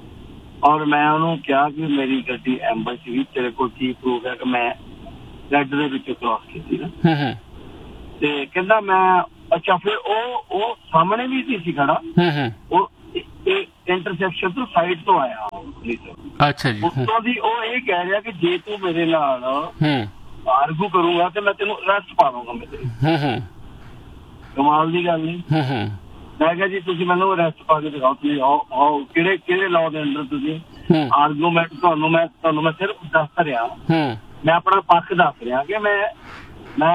ਔਰ ਮੈਂ ਉਹਨੂੰ ਕਿਹਾ ਕਿ ਮੇਰੀ ਗੱਡੀ ਐਂਬਰ ਸੀਗੀ, ਤੇਰੇ ਕੋਲ ਕੀ ਪ੍ਰੂਫ ਹੈ ਕਿ ਮੈਂ ਰੈਡ ਦੇ ਵਿੱਚੋਂ ਕ੍ਰਾਸ ਕੀਤੀ ਨਾ। ਤੇ ਕਹਿੰਦਾ ਮੈਂ ਅੱਛਾ, ਫਿਰ ਉਹ ਉਹ ਸਾਹਮਣੇ ਵੀ ਸੀ ਸੀ ਖੜਾ, ਉਹ ਇੰਟਰਸੈਕਸ਼ਨ ਤੋਂ ਸਾਈਡ ਤੋਂ ਆਇਆ। ਅੱਛਾ ਜੀ। ਉੱਤੋਂ ਦੀ ਉਹ ਇਹ ਕਹਿ ਰਿਹਾ ਕਿ ਜੇ ਤੂੰ ਮੇਰੇ ਨਾਲ ਆਰਗੂ ਕਰੂੰਗਾ ਤੇ ਮੈਂ ਤੈਨੂੰ ਅਰੈਸਟ ਪਾ ਦੂੰਗਾ ਮੇਰੇ। ਕਮਾਲ ਦੀ ਗੱਲ ਨਹੀਂ। ਮੈਂ ਕਿਹਾ ਜੀ ਤੁਸੀਂ ਮੈਨੂੰ ਅਰੈਸਟ ਪਾ ਕੇ ਦਿਖਾਓ, ਤੁਸੀਂ ਆਓ ਕਿਹੜੇ ਕਿਹੜੇ ਲਾਅ ਦੇ ਅੰਡਰ ਤੁਸੀਂ ਆਰਗੂਮੈਂਟ। ਤੁਹਾਨੂੰ ਮੈਂ ਤੁਹਾਨੂੰ ਮੈਂ ਸਿਰਫ ਦੱਸ ਰਿਹਾ, ਮੈਂ ਆਪਣਾ ਪੱਖ ਦੱਸ ਰਿਹਾ ਕਿ ਮੈਂ ਮੈਂ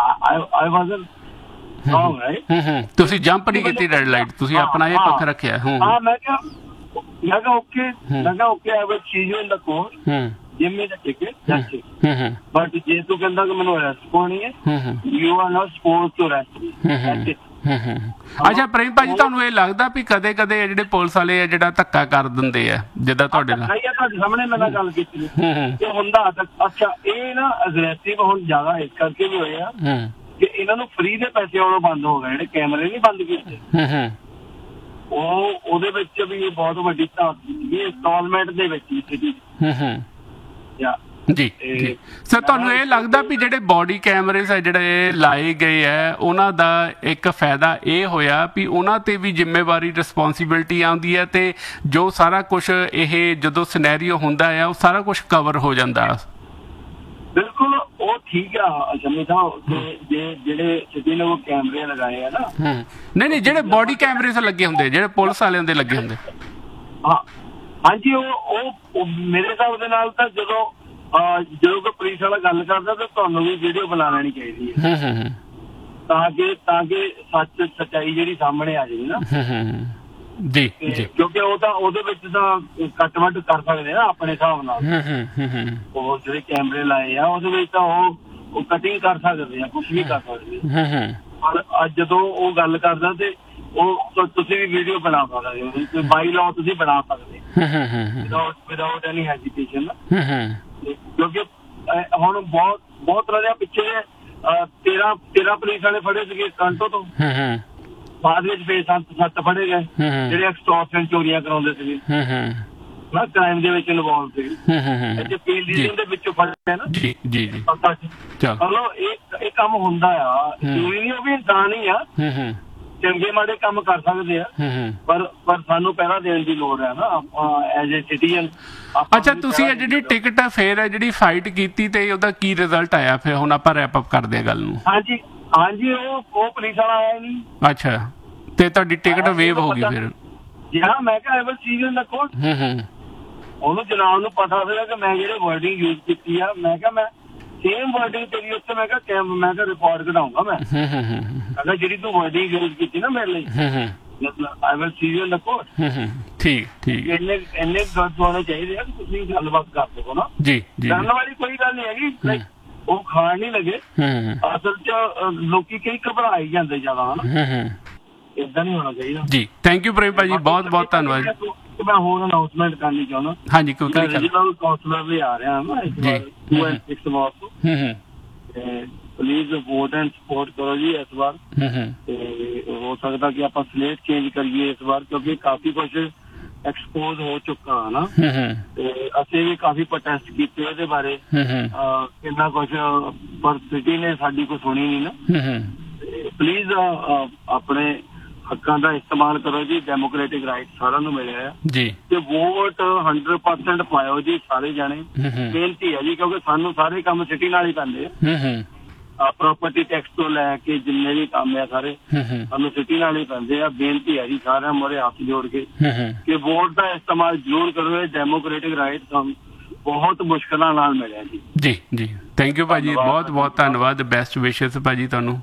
ਆਈ ਵਾਜ਼ਨ ਰੌਂਗ ਹੈ। ਤੁਸੀਂ ਜੰਪ ਨਹੀਂ ਕੀਤੀ ਰੈਡ ਲਾਈਟ, ਤੁਸੀਂ ਆਪਣਾ ਇਹ ਪੱਖ ਰੱਖਿਆ। ਹਾਂ ਮੈਂ ਕਿਹਾ ਮੈਂ ਕਿਹਾ ਓਕੇ, ਮੈਂ ਕਿਹਾ okay I will see you in the court, give me the ticket, that's it. But ਜੇ ਤੂੰ ਕਹਿੰਦਾ ਕਿ ਮੈਨੂੰ ਅਰੈਸਟ ਪਾਉਣੀ ਹੈ, you are not supposed to arrest me, that's it. ਅੱਛਾ ਪ੍ਰੇਮ ਭਾਜੀ, ਤੁਹਾਨੂੰ ਇਹ ਲੱਗਦਾ ਵੀ ਕਦੇ ਕਦੇ ਜਿਹੜੇ ਪੁਲਿਸ ਵਾਲੇ ਆ ਜਿਹੜਾ ਧੱਕਾ ਕਰ ਦਿੰਦੇ ਆ ਜਿੱਦਾਂ ਤੁਹਾਡੇ ਨਾਲ? ਤੁਹਾਡੇ ਸਾਹਮਣੇ ਮੈਂ ਨਾਲ ਗੱਲ ਕੀਤੀ ਇਹ ਹੁੰਦਾ। ਅੱਛਾ ਇਹ ਨਾ ਅਗਰੈਸਿਵ ਹੁਣ ਜ਼ਿਆਦਾ ਇਸ ਕਰਕੇ ਵੀ ਹੋਏ ਆ ਕਿ ਇਹਨਾਂ ਨੂੰ ਫ੍ਰੀ ਦੇ ਪੈਸੇ ਆਉਣੋਂ ਬੰਦ ਹੋ ਗਏ, ਜਿਹੜੇ ਕੈਮਰੇ ਨਹੀਂ ਬੰਦ ਕੀਤੇ। ਉਹ ਉਹਦੇ ਵਿੱਚ ਵੀ ਬਹੁਤ ਵੱਡੀ ਧਾਤ ਸੀ ਇੰਸਟਾਲਮੈਂਟ ਦੇ ਵਿੱਚ ਜੀ। ਜੀ ਜੀ ਸਰ, ਤੁਹਾਨੂੰ ਇਹ ਲੱਗਦਾ ਵੀ ਜਿਹੜੇ ਬੋਡੀ ਕੈਮਰੇਜ਼ ਹੈ ਜਿਹੜੇ ਲਾਏ ਗਏ ਹੈ ਉਹਨਾਂ ਦਾ ਇੱਕ ਫਾਇਦਾ ਇਹ ਹੋਇਆ ਵੀ ਉਹਨਾਂ ਤੇ ਵੀ ਜ਼ਿੰਮੇਵਾਰੀ ਰਿਸਪੌਂਸਿਬਿਲਿਟੀ ਆਉਂਦੀ ਹੈ ਤੇ ਜੋ ਸਾਰਾ ਕੁਛ ਇਹ ਜਦੋਂ ਸਿਨੈਰੀਓ ਹੁੰਦਾ ਹੈ ਉਹ ਸਾਰਾ ਕੁਛ ਕਵਰ ਹੋ ਜਾਂਦਾ? ਬਿਲਕੁਲ ਉਹ ਠੀਕ ਆ ਸ਼ਮੀ ਸਾਹਿਬ, ਜੇ ਜਿਹੜੇ ਸਿੱਧੇ ਨੇ ਉਹ ਕੈਮਰੇ ਲਗਾਏ ਆ ਨਾ। ਨਹੀਂ ਨਹੀਂ, ਜਿਹੜੇ ਬੋਡੀ ਕੈਮਰੇਜ਼ ਲੱਗੇ ਹੁੰਦੇ, ਜਿਹੜੇ ਪੁਲਿਸ ਵਾਲਿਆਂ ਦੇ ਲੱਗੇ ਹੁੰਦੇ। ਹਾਂ ਹਾਂਜੀ, ਉਹ ਉਹ ਮੇਰੇ ਹਿਸਾਬ ਦੇ ਨਾਲ ਤਾਂ ਜਦੋਂ ਜਦੋਂ ਕੋਈ ਪੁਲਿਸ ਵਾਲਾ ਗੱਲ ਕਰਦਾ ਤਾਂ ਤੁਹਾਨੂੰ ਵੀ ਵੀਡੀਓ ਬਣਾ ਲੈਣੀ ਚਾਹੀਦੀ ਹੈ, ਤਾਂ ਕਿ ਤਾਂ ਕਿ ਸੱਚ ਸੱਚਾਈ ਜਿਹੜੀ ਸਾਹਮਣੇ ਆ ਜਾਵੇ ਨਾ। ਜੀ ਜੀ, ਕਿਉਂਕਿ ਉਹ ਤਾਂ ਉਹਦੇ ਵਿੱਚ ਤਾਂ ਕੱਟ ਵੱਟ ਕਰ ਸਕਦੇ ਆ ਆਪਣੇ ਹਿਸਾਬ ਨਾਲ। ਉਹ ਜਿਹੜੇ ਕੈਮਰੇ ਲਾਏ ਆ ਉਹਦੇ ਵਿੱਚ ਤਾਂ ਉਹ ਕਟਿੰਗ ਕਰ ਸਕਦੇ ਆ, ਕੁਛ ਵੀ ਕਰ ਸਕਦੇ ਆ। ਪਰ ਅੱਜ ਜਦੋਂ ਉਹ ਗੱਲ ਕਰਦਾ ਤੇ ਉਹ ਤੁਸੀਂ ਵੀ ਵੀਡੀਓ ਬਣਾ ਸਕਦੇ ਹੋ, ਬਾਈ ਲਾਅ ਤੁਸੀਂ ਬਣਾ ਸਕਦੇ ਵਿਦਆਊਟ ਵਿਦਆਊਟ ਐਨੀ ਹੈਜੀਟੇਸ਼ਨ। ਕਿਉਂਕਿ ਹੁਣ ਬਹੁਤ ਬਹੁਤ ਤਰ੍ਹਾਂ ਦੇ ਪਿੱਛੇ ਤੇਰਾਂ ਤੇਰਾਂ ਪੁਲਿਸ ਵਾਲੇ ਫੜੇ ਸੀਗੇ ਕੰਟੋ ਤੋਂ, ਬਾਅਦ ਵਿੱਚ ਫੇਰ ਸੱਤ ਸੱਤ ਫੜੇ ਗਏ ਜਿਹੜੇ ਐਕਸਟੋਰਸ਼ਨ ਚੋਰੀਆਂ ਕਰਾਉਂਦੇ ਸੀਗੇ ਨਾ, ਕ੍ਰਾਈਮ ਦੇ ਵਿੱਚ ਇਨਵੋਲਵ ਸੀਗੇ। ਇੱਥੇ ਪੀਲੀਜ਼ਮ ਦੇ ਵਿੱਚੋਂ ਫੜੇ ਨਾ। ਜੀ ਜੀ ਜੀ, ਚਲੋ ਇਹ ਇਹ ਕੰਮ ਹੁੰਦਾ ਆ, ਚੋਰੀ ਨਹੀਂ, ਉਹ ਵੀ ਇਨਸਾਨ ਹੀ ਆ, ਚੰਗੇ ਮਾੜੇ ਕੰਮ ਕਰ ਸਕਦੇ ਆ, ਪਰ ਪਰ ਸਾਨੂੰ ਪਹਿਲਾਂ ਦੇਣ ਦੀ ਲੋੜ ਹੈ ਨਾ ਆਪਾਂ ਐਜ਼ ਏ ਸਿਟੀਜ਼ਨ। ਅੱਛਾ, ਤੁਸੀਂ ਇਹ ਜਿਹੜੀ ਟਿਕਟ ਹੈ ਫੇਰ ਹੈ ਜਿਹੜੀ ਫਾਈਟ ਕੀਤੀ ਤੇ ਉਹਦਾ ਕੀ ਰਿਜ਼ਲਟ ਆਇਆ? ਫਿਰ ਹੁਣ ਆਪਾਂ ਰੈਪ ਅਪ ਕਰਦੇ ਆ ਗੱਲ ਨੂੰ। ਹਾਂਜੀ ਹਾਂਜੀ, ਉਹ ਉਹ ਪੁਲਿਸ ਵਾਲਾ ਆਇਆ ਨਹੀਂ। ਅੱਛਾ, ਤੇ ਤੁਹਾਡੀ ਟਿਕਟ ਵੇਵ ਹੋ ਗਈ ਫਿਰ? ਜੀ ਹਾਂ, ਮੈਂ ਕਿਹਾ I will see you in the court. ਉਹਨੂੰ ਜਨਾਬ ਨੂੰ ਪਤਾ ਸੀਗਾ ਕਿ ਮੈਂ ਜਿਹੜੇ ਵਰਡਿੰਗ ਯੂਜ਼ ਕੀਤੀ ਆ, ਮੈਂ ਕਿਹਾ ਮੈਂ ਸੇਮ ਵਰਡਿੰਗ ਤੇਰੀ ਉੱਥੇ ਮੈਂ ਕਿਹਾ ਮੈਂ ਕਿਹਾ ਰਿਕਾਰਡ ਕਢਾਊਂਗਾ ਮੈਂ। ਅਗਰ ਜਿਹੜੀ ਤੂੰ ਵਰਡਿੰਗ ਯੂਜ਼ ਕੀਤੀ ਨਾ ਮੇਰੇ ਲਈ, ਮਤਲਬ I will see you in the court. ਠੀਕ ਠੀਕ, ਇੰਨੇ ਇੰਨੇ ਗਲਤ ਹੋਣੇ ਚਾਹੀਦੇ ਆ ਕਿ ਤੁਸੀਂ ਗੱਲਬਾਤ ਕਰ ਸਕੋ ਨਾ। ਜੀ ਜੀ, ਕਰਨ ਵਾਲੀ ਕੋਈ ਗੱਲ ਨਹੀਂ ਹੈਗੀ, ਉਹ ਖਾਣ ਨਹੀਂ ਲੱਗੇ। ਅਸਲ ਚ ਲੋਕੀ ਕਈ ਘਬਰਾਈ ਜਾਂਦੇ ਜ਼ਿਆਦਾ ਹਨਾ, ਏਦਾਂ ਨਹੀਂ ਹੋਣਾ ਚਾਹੀਦਾ। ਜੀ ਥੈਂਕ ਯੂ ਪ੍ਰੇਮ ਭਾਜੀ, ਬਹੁਤ ਬਹੁਤ ਧੰਨਵਾਦ। ਮੈਂ ਹੋਰ ਅਨਾਉਂਸਮੈਂਟ ਕਰਨੀ ਚਾਹੁੰਦਾ। ਹਾਂਜੀ, ਕੋਈ ਗੱਲ ਨਹੀਂ। ਰੀਜਨਲ ਕਾਉਂਸਲਰ ਵੀ ਆ ਰਿਹਾ ਨਾ ਇਸ ਵਾਰ ਟੂ ਐਂਡ ਸਿਕਸ ਮਾਰਚ ਤੋਂ, ਤੇ ਪਲੀਜ਼ ਵੋਟ ਐਂਡ ਸਪੋਰਟ ਕਰੋ ਜੀ ਇਸ ਵਾਰ। ਤੇ ਹੋ ਸਕਦਾ ਕਿ ਆਪਾਂ ਸਲੇਟ ਚੇਂਜ ਕਰੀਏ ਇਸ ਵਾਰ, ਕਿਉਂਕਿ ਕਾਫੀ ਕੁਛ ਐਕਸਪੋਜ਼ ਹੋ ਚੁੱਕਾ ਹੈ ਨਾ, ਤੇ ਅਸੀਂ ਵੀ ਕਾਫੀ ਪ੍ਰੋਟੈਸਟ ਕੀਤੇ ਉਹਦੇ ਬਾਰੇ, ਕਿੰਨਾ ਕੁਛ, ਪਰ ਸਿਟੀ ਨੇ ਸਾਡੀ ਕੋਈ ਸੁਣੀ ਨਹੀਂ ਨਾ। ਪਲੀਜ਼ ਆਪਣੇ ਹੱਕਾਂ ਦਾ ਇਸਤੇਮਾਲ ਕਰੋ ਜੀ, ਡੈਮੋਕ੍ਰੈਟਿਕ ਰਾਈਟ ਸਾਰਿਆਂ ਨੂੰ ਮਿਲਿਆ ਹੈ ਜੀ, ਤੇ ਵੋਟ ਹੰਡਰਡ ਪਰਸੈਂਟ ਪਾਇਓ ਜੀ ਸਾਰੇ ਜਾਣੇ। ਬੇਨਤੀ ਹੈ ਜੀ, ਕਿਉਂਕਿ ਸਾਨੂੰ ਸਾਰੇ ਕੰਮ ਸਿਟੀ ਨਾਲ ਹੀ ਪੈਂਦੇ ਆ, ਪ੍ਰਾਪਰਟੀ ਟੈਕਸ ਤੋਂ ਲੈ ਕੇ ਜਿੰਨੇ ਵੀ ਕੰਮ ਆ ਸਾਰੇ ਸਾਨੂੰ ਸਿਟੀ ਨਾਲ ਹੀ ਪੈਂਦੇ ਆ। ਬੇਨਤੀ ਹੈ ਜੀ ਸਾਰਿਆਂ ਮੋਰੇ ਹੱਥ ਜੋੜ ਕੇ ਕਿ ਵੋਟ ਦਾ ਇਸਤੇਮਾਲ ਜ਼ਰੂਰ ਕਰੋ, ਡੈਮੋਕ੍ਰੈਟਿਕ ਰਾਈਟ ਸਾਨੂੰ ਬਹੁਤ ਮੁਸ਼ਕਲਾਂ ਨਾਲ ਮਿਲਿਆ ਜੀ। ਜੀ ਜੀ ਥੈਂਕ ਯੂ ਭਾਜੀ, ਬਹੁਤ ਬਹੁਤ ਧੰਨਵਾਦ, ਬੈਸਟ ਵਿਸ਼ੇਸ ਭਾਜੀ ਤੁਹਾਨੂੰ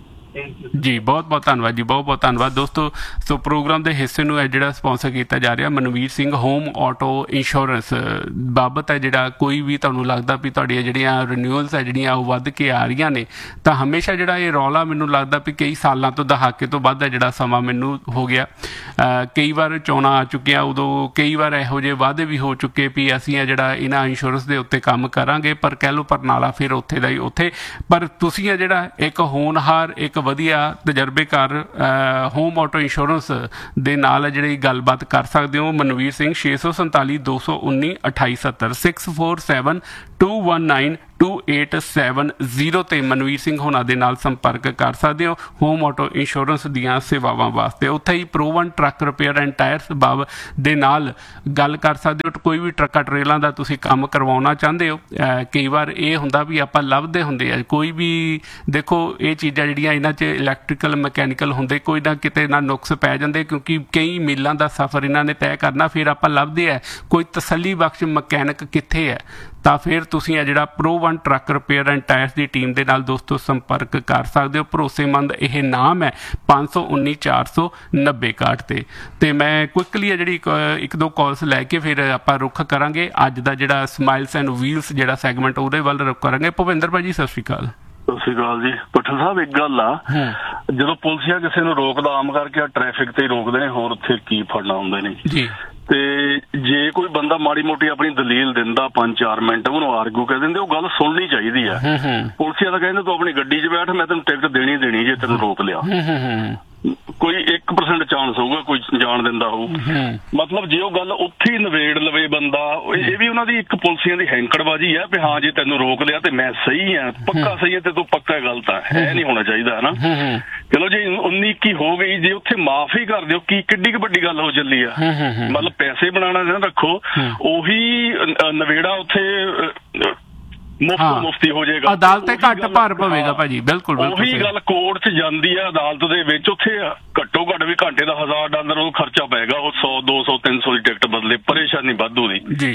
ਜੀ, ਬਹੁਤ ਬਹੁਤ ਧੰਨਵਾਦ ਜੀ, ਬਹੁਤ ਬਹੁਤ ਧੰਨਵਾਦ ਦੋਸਤੋ। ਸੋ ਪ੍ਰੋਗਰਾਮ ਦੇ ਹਿੱਸੇ ਨੂੰ ਹੈ ਜਿਹੜਾ ਸਪਾਂਸਰ ਕੀਤਾ ਜਾ ਰਿਹਾ Manveer Singh home auto insurance ਬਾਬਤ ਹੈ। ਜਿਹੜਾ ਕੋਈ ਵੀ ਤੁਹਾਨੂੰ ਲੱਗਦਾ ਵੀ ਤੁਹਾਡੀਆਂ ਜਿਹੜੀਆਂ ਰਿਨਿਊਅਲਸ ਹੈ ਜਿਹੜੀਆਂ ਉਹ ਵੱਧ ਕੇ ਆ ਰਹੀਆਂ ਨੇ, ਤਾਂ ਹਮੇਸ਼ਾ ਜਿਹੜਾ ਇਹ ਰੌਲਾ ਮੈਨੂੰ ਲੱਗਦਾ ਵੀ ਕਈ ਸਾਲਾਂ ਤੋਂ ਦਹਾਕੇ ਤੋਂ ਵੱਧ ਹੈ ਜਿਹੜਾ ਸਮਾਂ ਮੈਨੂੰ ਹੋ ਗਿਆ। ਕਈ ਵਾਰ ਚੋਣਾਂ ਆ ਚੁੱਕੀਆਂ, ਉਦੋਂ ਕਈ ਵਾਰ ਇਹੋ ਜਿਹੇ ਵਾਅਦੇ ਵੀ ਹੋ ਚੁੱਕੇ ਵੀ ਅਸੀਂ ਆ ਜਿਹੜਾ ਇਹਨਾਂ ਇੰਸ਼ੋਰੈਂਸ ਦੇ ਉੱਤੇ ਕੰਮ ਕਰਾਂਗੇ, ਪਰ ਕਹਿ ਲਓ ਪਰਨਾਲਾ ਫਿਰ ਉੱਥੇ ਦਾ ਹੀ ਉੱਥੇ। ਪਰ ਤੁਸੀਂ ਆ ਜਿਹੜਾ ਇੱਕ ਹੋਣਹਾਰ, ਇੱਕ ਵਧੀਆ ਤਜਰਬੇਕਾਰ ਹੋਮ ਆਟੋ ਇੰਸ਼ੋਰੈਂਸ ਦੇ ਨਾਲ ਜਿਹੜੀ ਗੱਲਬਾਤ ਕਰ ਸਕਦੇ ਹੋ। ਮਨਵੀਰ ਸਿੰਘ ਛੇ ਸੌ ਸੰਤਾਲੀ ਦੋ ਸੌ ਉੱਨੀ ਅਠਾਈ ਸੱਤਰ six four seven to one nine to eight seven zero ਤੇ ਮਨਵੀਰ ਸਿੰਘ ਹੋਣਾ ਦੇ ਨਾਲ ਸੰਪਰਕ ਕਰ ਸਕਦੇ ਹੋ ਹੋਮ ਆਟੋ ਇੰਸ਼ੋਰੈਂਸ ਦੀਆਂ ਸੇਵਾਵਾਂ ਵਾਸਤੇ। ਉੱਥੇ ਹੀ ਪ੍ਰੋਵਨ ਟਰੱਕ ਰਿਪੇਅਰ ਐਂਡ ਟਾਇਰਸ ਬਾਬ ਦੇ ਨਾਲ ਗੱਲ ਕਰ ਸਕਦੇ ਹੋ। ਕੋਈ ਵੀ ਟਰੱਕਾਂ ਟਰੇਲਾਂ ਦਾ ਤੁਸੀਂ ਕੰਮ ਕਰਵਾਉਣਾ ਚਾਹੁੰਦੇ ਹੋ, ਕਈ ਵਾਰ ਇਹ ਹੁੰਦਾ ਵੀ ਆਪਾਂ ਲੱਭਦੇ ਹੁੰਦੇ ਆ ਕੋਈ ਵੀ, ਦੇਖੋ ਇਹ ਚੀਜ਼ਾਂ ਜਿਹੜੀਆਂ ਇਹਨਾਂ 'ਚ ਇਲੈਕਟ੍ਰੀਕਲ ਮਕੈਨੀਕਲ ਹੁੰਦੇ, ਕੋਈ ਨਾ ਕਿਤੇ ਨਾ ਨੁਕਸ ਪੈ ਜਾਂਦੇ, ਕਿਉਂਕਿ ਕਈ ਮੀਲਾਂ ਦਾ ਸਫ਼ਰ ਇਹਨਾਂ ਨੇ ਤੈਅ ਕਰਨਾ। ਫਿਰ ਆਪਾਂ ਲੱਭਦੇ ਆ ਕੋਈ ਤਸੱਲੀ ਬਖਸ਼ ਮਕੈਨਿਕ ਕਿੱਥੇ ਹੈ, ਤਾਂ ਫਿਰ ਤੁਸੀਂ ਆ ਜਿਹੜਾ pro one truck repair and tyres the team ਦੇ ਨਾਲ ਦੋਸਤੋ ਸੰਪਰਕ ਕਰ ਸਕਦੇ ਹੋ। ਭਰੋਸੇਮੰਦ ਇਹ ਨਾਮ ਹੈ ਪੰਜ ਸੌ ਉੱਨੀ ਚਾਰ ਸੌ ਨੱਬੇ ਇਕਾਹਠ ਤੇ। ਤੇ ਮੈਂ ਕੁਇਕਲੀ ਆ ਜਿਹੜੀ ਇੱਕ ਦੋ ਕਾਲਸ ਲੈ ਕੇ ਫਿਰ ਆਪਾਂ ਰੁੱਖ ਕਰਾਂਗੇ ਅੱਜ ਦਾ ਜਿਹੜਾ ਸਮਾਈਲਸ ਐਂਡ ਵੀਲਸ ਜਿਹੜਾ ਸੈਗਮੈਂਟ ਉਹਦੇ ਵੱਲ ਰੁੱਖ ਕਰਾਂਗੇ। ਭੁਪਿੰਦਰ ਭਾਜੀ ਸਤਿ ਸ਼੍ਰੀ ਅਕਾਲ। ਸਤਿ ਸ਼੍ਰੀ ਅਕਾਲ ਜੀ। ਭੱਠਲ ਸਾਹਿਬ ਇੱਕ ਗੱਲ ਆ, ਜਦੋਂ ਪੁਲਿਸਿਆ ਕਿਸੇ ਨੂੰ ਰੋਕਦਾ ਆਮ ਕਰਕੇ ਟ੍ਰੈਫਿਕ ਤੇ ਹੀ ਰੋਕਦੇ ਨੇ, ਹੋਰ ਉੱਥੇ ਕੀ ਫੜਨਾ ਹੁੰਦੇ ਨੇ ਜੀ। ਤੇ ਜੇ ਕੋਈ ਬੰਦਾ ਮਾੜੀ ਮੋਟੀ ਆਪਣੀ ਦਲੀਲ ਦਿੰਦਾ ਪੰਜ ਚਾਰ ਮਿੰਟ, ਉਹਨੂੰ ਆਰਗੂ ਕਹਿ ਦਿੰਦੇ, ਉਹ ਗੱਲ ਸੁਣਨੀ ਚਾਹੀਦੀ ਆ। ਪੁਲਿਸਿਆ ਤਾਂ ਕਹਿੰਦੇ ਤੂੰ ਆਪਣੀ ਗੱਡੀ 'ਚ ਬੈਠ, ਮੈਂ ਤੈਨੂੰ ਟਿਕਟ ਦੇਣੀ ਦੇਣੀ ਜੇ ਤੈਨੂੰ ਰੋਕ ਲਿਆ। ਕੋਈ ਇੱਕ ਪਰਸੈਂਟ ਚਾਂਸ ਹੋਊਗਾ ਕੋਈ ਜਾਣ ਦਿੰਦਾ ਹੋਊ। ਮਤਲਬ ਜੇ ਉਹ ਗੱਲ ਉੱਥੇ ਹੀ ਨਵੇੜ ਲਵੇ ਬੰਦਾ, ਇਹ ਵੀ ਉਹਨਾਂ ਦੀ ਇੱਕ ਪੁਲਿਸੀਆਂ ਦੀ ਹੈਂਕੜਬਾਜੀ ਆ ਵੀ ਹਾਂ ਜੇ ਤੈਨੂੰ ਰੋਕ ਲਿਆ ਤੇ ਮੈਂ ਸਹੀ ਆ, ਪੱਕਾ ਸਹੀ ਹੈ ਤੇ ਤੂੰ ਪੱਕਾ ਗਲਤ ਆ। ਇਹ ਨਹੀਂ ਹੋਣਾ ਚਾਹੀਦਾ ਹੈ ਨਾ। ਚਲੋ ਜੇ ਉੱਨੀ ਇੱਕੀ ਹੋ ਗਈ, ਜੇ ਉੱਥੇ ਮਾਫ ਹੀ ਕਰ ਦਿਓ, ਕੀ ਕਿੱਡੀ ਕੁ ਵੱਡੀ ਗੱਲ ਹੋ ਚੱਲੀ ਆ। ਮਤਲਬ ਪੈਸੇ ਬਣਾਉਣਾ ਨਾ ਰੱਖੋ, ਉਹੀ ਨਵੇੜਾ ਉੱਥੇ ਮੁਫਤ ਮੁਫਤੀ ਹੋ ਜਾਏਗਾ, ਅਦਾਲਤ ਤੇ ਘੱਟ ਭਾਰ ਪਵੇਗਾ ਭਾਜੀ। ਬਿਲਕੁਲ ਉਹੀ ਗੱਲ ਕੋਰਟ 'ਚ ਜਾਂਦੀ ਆ ਅਦਾਲਤ ਦੇ ਵਿੱਚ, ਉੱਥੇ ਘੱਟੋ ਘੱਟ ਵੀ ਘੰਟੇ ਦਾ ਹਜ਼ਾਰ ਡਾਲਰ ਉਹ ਖਰਚਾ ਪਏਗਾ, ਉਹ ਸੌ ਦੋ ਸੌ ਤਿੰਨ ਸੌ ਦੀ ਟਿਕਟ ਬਦਲੇ, ਪਰੇਸ਼ਾਨੀ ਵਾਧੂ ਦੀ ਜੀ।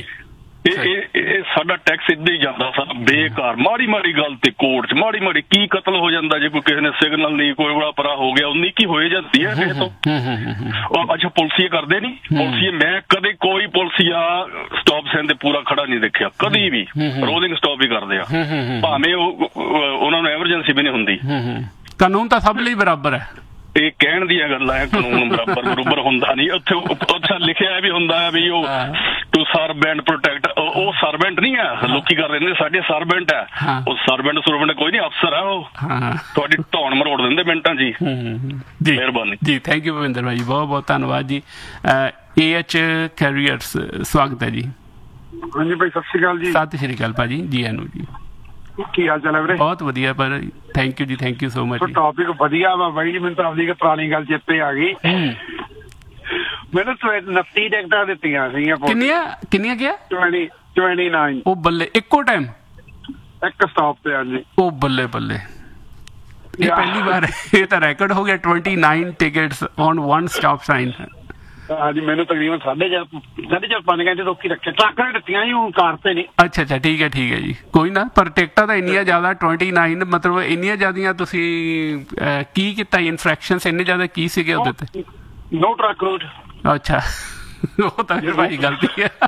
ਇਹ ਇਹ ਸਾਡਾ ਟੈਕਸ ਇੱਦਾਂ ਹੀ ਜਾਂਦਾ ਸਾਰਾ ਬੇਕਾਰ। ਮਾੜੀ ਮਾੜੀ ਗੱਲ ਤੇ ਕੋਰਟ 'ਚ ਮਾੜੀ ਮਾੜੀ ਕੀ ਕਤਲ ਹੋ ਜਾਂਦਾ, ਜੇ ਕੋਈ ਕਿਸੇ ਨੇ ਸਿਗਨਲ ਨਹੀਂ ਕੋਈ ਬੜਾ ਪਰਾ ਹੋ ਗਿਆ, ਉਨੀ ਕੀ ਹੋਏ ਜਾਂਦੀ ਹੈ ਇਹ ਤੋਂ। ਅੱਛਾ ਪੁਲਿਸੀਏ ਕਰਦੇ ਨਹੀਂ, ਪੁਲਿਸੀਏ ਮੈਂ ਕਦੇ ਕੋਈ ਪੁਲਿਸੀਆ ਸਟਾਪ ਸਾਈਨ ਤੇ ਪੂਰਾ ਖੜਾ ਨਹੀਂ ਦੇਖਿਆ ਕਦੀ ਵੀ, ਰੋਲਿੰਗ ਸਟਾਪ ਹੀ ਕਰਦੇ ਆ, ਭਾਵੇਂ ਉਹ ਉਹਨਾਂ ਨੂੰ ਐਮਰਜੈਂਸੀ ਵੀ ਨਹੀਂ ਹੁੰਦੀ। ਕਾਨੂੰਨ ਤਾਂ ਸਭ ਲਈ ਬਰਾਬਰ ਹੈ। ਇਹ ਕਹਿਣ ਦੀਆਂ ਗੱਲਾਂ ਹੈ, ਕਾਨੂੰਨ ਬਰਾਬਰ ਬਰੂਬਰ ਹੁੰਦਾ ਨਹੀਂ। ਉੱਥੇ ਉੱਥੇ ਲਿਖਿਆ ਵੀ ਹੁੰਦਾ ਹੈ ਵੀ ਉਹ ਟੂ ਸਰਵ ਐਂਡ ਪ੍ਰੋਟੈਕਟ, ਉਹ ਸਰਵੈਂਟ ਨਹੀਂ ਹੈ, ਲੋਕੀ ਕਰ ਰਹੇ ਨੇ ਸਾਡੇ ਸਰਵੈਂਟ ਹੈ, ਉਹ ਸਰਵੈਂਟ ਸਰਵੈਂਟ ਕੋਈ ਨਹੀਂ, ਅਫਸਰ ਹੈ ਉਹ, ਤੁਹਾਡੀ ਧੌਣ ਮਰੋੜ ਦਿੰਦੇ ਮਿੰਟਾਂ ਜੀ। ਮਿਹਰਬਾਨੀ ਜੀ, ਥੈਂਕ ਯੂ ਭਵਿੰਦਰ ਭਾਈ, ਬਹੁਤ ਬਹੁਤ ਧੰਨਵਾਦ ਜੀ। ਏ ਐਚ ਕੈਰੀਅਰਸ ਸਵਾਗਤ ਹੈ ਜੀ। ਹਾਂਜੀ ਭਾਈ ਸਤਿ ਸ਼੍ਰੀ ਅਕਾਲ ਜੀ। ਸਤਿ ਸ਼੍ਰੀ ਅਕਾਲ ਭਾਜੀ, ਜੀ ਆਨੂ ਜੀ। ਕੀ ਹਾਲ ਚਾਲ ਹੈ ਵੀਰੇ? ਬਹੁਤ ਵਧੀਆ, ਪਰ ਥੈਂਕ ਯੂ ਜੀ, thank you so much. Topic ਵਧੀਆ ਵਾ ਬਾਈ ਜੀ, ਮੈਨੂੰ ਤਾਂ ਆਪਣੀ ਪੁਰਾਣੀ ਗੱਲ ਚੇਤੇ ਆ ਗਈ। ਮੈਨੂੰ ਉਨੱਤੀ ਟਿਕਟਾਂ ਦਿੱਤੀਆਂ ਸੀਗੀਆਂ। ਕਿੰਨੀਆਂ ਕਿੰਨੀਆਂ ਗਿਆ? Twenty twenty nine. ਉਹ ਬੱਲੇ, ਇੱਕੋ ਟਾਈਮ ਇੱਕ ਸਟਾਪ ਤੇ? ਹਾਂਜੀ। ਉਹ ਬੱਲੇ ਬੱਲੇ, ਇਹ ਪਹਿਲੀ ਵਾਰ, ਇਹ ਤਾਂ ਰੈਕੋਰਡ ਹੋ ਗਿਆ। Twenty nine tickets on one stop sign. ਹਾਂਜੀ ਮੈਨੂੰ ਤਕਰੀਬਨ ਸਾਢੇ ਚਾਰ ਸਾਢੇ ਚਾਰ ਪੰਜ ਘੰਟੇ ਰੋਕੀ ਰੱਖਿਆ। ਟਰੱਕਾਂ ਨੇ ਦਿੱਤੀਆਂ ਜੀ, ਹੁਣ ਕਾਰ ਤੇ ਨਹੀਂ। ਅੱਛਾ ਅੱਛਾ, ਠੀਕ ਹੈ ਠੀਕ ਹੈ ਜੀ, ਕੋਈ ਨਾ। ਪਰ ਟਿਕਟਾਂ ਤਾਂ ਇੰਨੀਆਂ ਜ਼ਿਆਦਾ, ਟਵੈਂਟੀ ਨਾਈਨ ਮਤਲਬ ਇੰਨੀਆਂ ਜ਼ਿਆਦੀਆਂ। ਤੁਸੀਂ ਕੀ ਕੀਤਾ? ਇਨਫਰੈਕਸ਼ਨਸ ਇੰਨੇ ਜ਼ਿਆਦਾ ਕੀ ਸੀਗੇ ਉਹਦੇ ਤੇ? ਨੋ ਟਰੱਕ ਰੂਟ। ਅੱਛਾ, ਉਹ ਤਾਂ ਫਿਰ ਭਾਈ ਗਲਤੀ ਹੈ।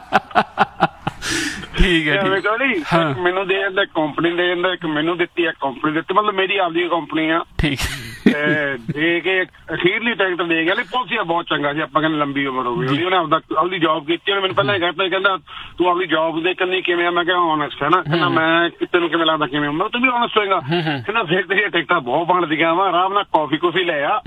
ਠੀਕ ਹੈ ਠੀਕ। ਮੈਨੂੰ ਦੇ ਜਾਂਦਾ ਕੰਪਨੀ ਦੇ ਜਾਂਦਾ, ਇੱਕ ਮੈਨੂੰ ਦਿੱਤੀ ਹੈ ਕੰਪਨੀ ਦਿੱਤੀ, ਮਤਲਬ ਮੇਰੀ ਆਪਦੀ ਕੰਪਨੀ ਆ। ਠੀਕ ਦੇ ਕੇ ਅਖੀਰਲੀ ਟਿਕਟ ਦੇ ਗਿਆ। ਪੁਲਿਸ ਬਹੁਤ ਚੰਗਾ ਸੀ, ਆਪਾਂ ਕਹਿੰਦੇ ਲੰਬੀ ਉਮਰ ਹੋ ਗਈ ਉਹਦੀ, ਉਹਨੇ ਆਪਦਾ ਆਪਦੀ ਜੌਬ ਕੀਤੀ। ਉਹਨੇ ਮੈਨੂੰ ਪਹਿਲਾਂ ਹੀ ਕਹਿਤਾ, ਕਹਿੰਦਾ ਤੂੰ ਆਪਦੀ ਜੌਬ ਦੇ ਕੰਨੀ ਕਿਵੇਂ ਆ? ਮੈਂ ਕਿਹਾ ਓਨੈਸਟ ਹੈ ਨਾ। ਕਹਿੰਦਾ ਮੈਂ ਤੈਨੂੰ ਕਿਵੇਂ ਲੱਗਦਾ ਕਿਵੇਂ? ਮੈਂ ਤੂੰ ਵੀ ਓਨੈਸਟ ਹੋਏਗਾ। ਕਹਿੰਦਾ ਫਿਰ ਤੇਰੀਆਂ ਟਿਕਟਾਂ ਬਹੁਤ ਬਣਦੀਆਂ ਵਾ, ਆਰਾਮ ਨਾਲ ਕਾਫੀ ਕੁਫੀ ਲੈ ਆ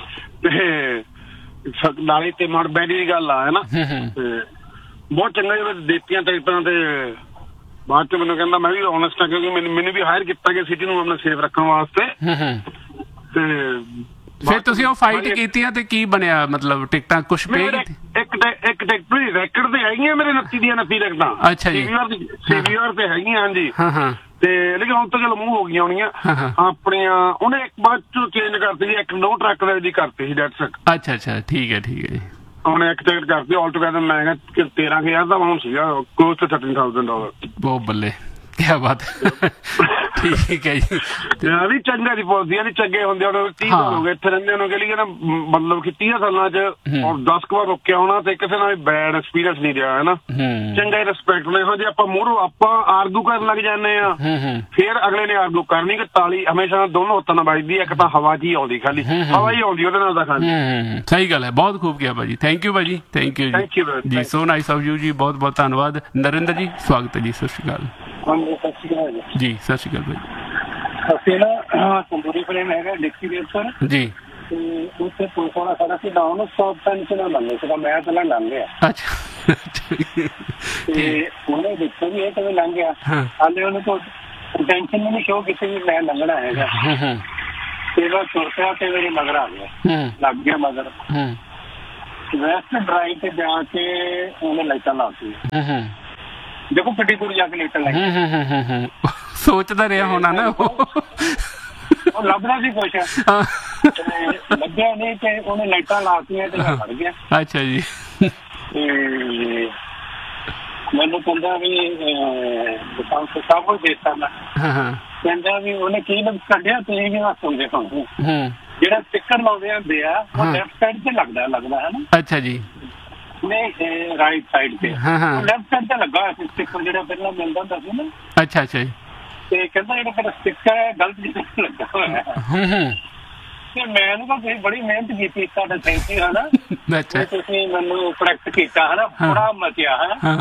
ਤੇ ਨਾਲੇ ਤੇ ਮਨ ਬੈਠੀ ਦੀ ਗੱਲ ਆ, ਹੈ ਨਾ। ਤੇ ਬਹੁਤ ਚੰਗਾ ਜੀ ਦਿੱਤੀਆਂ ਟਿਕਟਾਂ। ਤੇ ਬਾਅਦ ਚ ਮੈਨੂੰ ਕਹਿੰਦਾ ਮੈਂ ਵੀ ਓਨੈਸਟ ਆ, ਕਿਉਂਕਿ ਮੈਨੂੰ ਮੈਨੂੰ ਵੀ ਹਾਇਰ ਕੀਤਾ ਗਿਆ ਸਿਟੀ ਨੂੰ ਆਪਣੇ ਸੇਫ ਰੱਖਣ ਵਾਸਤੇ। ਤੇ ਫਿਰ ਤੁਸੀਂ ਉਹ ਫਾਈਟ ਕੀਤੀਆਂ ਤੇ ਕੀ ਬਣਿਆ, ਮਤਲਬ ਟਿਕਟਾਂ ਕੁਝ ਪੇ ਇੱਕ ਇੱਕ ਟਿਕਟ ਦੀ ਰੈਕਡ ਤੇ ਹੈਗੀਆਂ ਮੇਰੇ ਉਨੱਤੀ ਦੀਆਂ ਉਨੱਤੀ ਟਿਕਟਾਂ। ਅੱਛਾ ਜੀ, ਸੀਵੀਆਰ ਤੇ ਹੈਗੀਆਂ। ਹਾਂਜੀ ਹਾਂ ਹਾਂ। ਤੇ ਲੇਕਿਨ ਹੁਣ ਤਾਂ ਚਲੋ ਮੂੰਹ ਹੋ ਗਈਆਂ ਹੋਣੀਆਂ ਆਪਣੀਆਂ। ਉਹਨੇ ਇੱਕ ਬਾਅਦ ਚੋਂ ਚੇਂਜ ਕਰਤੀ, ਇੱਕ ਨੋ ਟਰੱਕ ਦੀ ਕਰਤੀ ਸੀ ਡੈਟਸ। ਅੱਛਾ ਅੱਛਾ, ਠੀਕ ਹੈ ਠੀਕ ਹੈ ਜੀ। ਉਹਨੇ ਇੱਕ ਟਿਕਟ ਕਰਤੀ ਆਲ ਟੂਗੇਦਰ। ਮੈਂ ਕਿਹਾ ਤੇਰਾਂ ਹਜ਼ਾਰ ਦਾ ਹੁਣ ਸੀਗਾ, close to thirteen thousand dollar. ਬਹੁਤ ਬੱਲੇ, ਕਿਆ ਬਾਤ। ਠੀਕ ਹੈ ਜੀ। ਵੀ ਚੰਗਾ ਦੀ ਪਾਲਿਸੀ ਆ, ਚੰਗੇ ਹੁੰਦੇ ਉਹਨੂੰ ਤੀਹ ਸਾਲ ਹੋ ਗਏ ਇੱਥੇ ਰਹਿੰਦੇ ਉਹਨੂੰ, ਕਹ ਲਈਏ ਨਾ ਮਤਲਬ ਕਿ ਤੀਹ ਸਾਲਾਂ ਚ ਔਰ ਦਸ ਕੁ ਵਾਰ ਰੁਕਿਆ ਹੋਣਾ ਤੇ ਕਿਸੇ ਨਾਲ ਬੈਡ ਐਕਸਪੀਰੀਅੰਸ ਨਹੀਂ ਰਿਹਾ ਹੈ ਨਾ। ਚੰਗਾ ਹੀ ਰਿਸਪੈਕਟ ਨੇ। ਇਹੋ ਜੇ ਆਪਾਂ ਮੂਹਰੋਂ ਆਪਾਂ ਆਰਗੂ ਕਰਨ ਲੱਗ ਜਾਂਦੇ ਆ, ਫਿਰ ਅਗਲੇ ਨੇ ਆਰਗੂ ਕਰਨੀ ਕਿ ਤਾਲੀ ਹਮੇਸ਼ਾ ਦੋਨੋਂ ਹੱਥਾਂ ਨਾਲ ਵੱਜਦੀ, ਇੱਕ ਤਾਂ ਹਵਾ ਚ ਹੀ ਆਉਂਦੀ, ਖਾਲੀ ਹਵਾ ਹੀ ਆਉਂਦੀ ਉਹਦੇ ਨਾਲ ਤਾਂ ਖਾਲੀ। ਸਹੀ ਗੱਲ ਹੈ, ਬਹੁਤ ਖੂਬ ਕਿਹਾ ਭਾਜੀ। ਥੈਂਕ ਯੂ ਭਾਜੀ, ਥੈਂਕ ਯੂ ਜੀ ਜੀ, ਸੋ ਨਾਈਸ ਆਫ ਯੂ ਜੀ, ਬਹੁਤ ਬਹੁਤ ਧੰਨਵਾਦ। ਨਰਿੰਦਰ ਜੀ ਸਵਾਗਤ ਹੈ ਜੀ, ਸਤਿ ਸ਼੍ਰੀ ਅਕਾਲ ਸਤਿ ਸ਼੍ਰੀ ਅਕਾਲ ਜੀ। ਸਤਿ ਸ਼੍ਰੀ ਅਕਾਲ ਭਾਜੀ। ਅਸੀਂ ਨਾ ਤੰਦੂਰੀ ਫਰੇਮ ਹੈਗਾ ਡਿਕਸੀ ਰੇਟ ਸਰ ਜੀ, ਤੇ ਉੱਥੇ ਪੁਲਿਸ ਵਾਲਾ ਖੜਾ ਸੀ, ਨਾ ਉਹਨੂੰ ਸਟਾਪ ਸਾਈਨ ਚ ਨਾ ਲੰਘੇ ਸੀਗਾ, ਮੈਂ ਪਹਿਲਾਂ ਲੰਘ ਗਿਆ। ਅੱਛਾ, ਤੇ ਉਹਨੇ ਦੇਖਿਆ ਵੀ ਇਹ ਕਿਵੇਂ ਲੰਘ ਗਿਆ, ਹਾਲੇ ਉਹਨੂੰ ਕੋਈ ਟੈਨਸ਼ਨ ਨਹੀਂ ਸ਼ੋ ਕੀਤੀ ਵੀ ਮੈਂ ਲੰਘਣਾ ਹੈਗਾ। ਤੇ ਮੈਂ ਤੁਰ ਪਿਆ ਤੇ ਮੇਰੇ ਮਗਰ ਆ ਗਿਆ, ਲੱਗ ਗਿਆ ਮਗਰ। ਵੈਸਟ ਡਰਾਈਵ ਤੇ ਜਾ ਕੇ ਉਹਨੇ ਲਾਈਟਾਂ ਲਾਤੀ। ਦੇਖੋ ਕਿੱਡੀ ਦੂਰ ਜਾ ਕੇ ਲਾਈਟਾਂ ਲਾਈ। ਸੋਚਦਾ ਰਿਹਾ ਹੋਣਾ ਨਾ ਉਹ, ਲੱਭਦਾ ਸੀ ਕੁਛ, ਲੱਗਿਆ ਨਹੀਂ ਤੇ ਉਹਨੇ ਲਾਈਟਾਂ ਲਾਤੀਆਂ ਤੇ ਮੈਂ ਫੜ ਗਿਆ। ਅੱਛਾ ਜੀ। ਤੇ ਮੈਨੂੰ ਕਹਿੰਦਾ ਵੀ ਸਭ ਕੁਝ ਦੇਖਦਾ ਮੈਂ, ਕਹਿੰਦਾ ਵੀ ਉਹਨੇ ਕੀ ਨੁਕਸ ਕੱਢਿਆ ਤੁਸੀਂ ਵੀ ਹੱਥ ਹੁੰਦੇ ਤੁਹਾਨੂੰ। ਜਿਹੜਾ ਸਟਿੱਕਰ ਲਾਉਂਦੇ ਹੁੰਦੇ ਆ ਉਹ ਲੈਫਟ ਸਾਈਡ ਤੇ ਲੱਗਦਾ ਲੱਗਦਾ ਹੈ ਨਾ। ਅੱਛਾ ਜੀ। ਨਹੀਂ ਰਾਈਟ ਸਾਈਡ ਤੇ, ਲੈਫਟ ਸਾਈਡ ਤੇ ਲੱਗਾ ਹੋਇਆ ਸੀ ਸਟਿੱਕਰ, ਜਿਹੜਾ ਪਹਿਲਾਂ ਮਿਲਦਾ ਹੁੰਦਾ ਸੀ ਨਾ। ਅੱਛਾ ਅੱਛਾ ਜੀ। ਤੇ ਕਹਿੰਦਾ ਜਿਹੜਾ ਮੇਰਾ ਸਟਿੱਕਰ ਹੈ ਗਲਤ ਜਗ੍ਹਾ ਲੱਗਾ ਹੋਇਆ। ਤੇ ਮੈਂ ਉਹਨੂੰ ਕਿਹਾ ਤੁਸੀਂ ਬੜੀ ਮਿਹਨਤ ਕੀਤੀ, ਤੁਹਾਡਾ ਥੈਂਕ ਯੂ ਹੈ ਨਾ, ਤੁਸੀਂ ਮੈਨੂੰ ਕਰੈਕਟ ਕੀਤਾ ਹੈ ਨਾ, ਬੜਾ ਮਚਿਆ ਹੈ।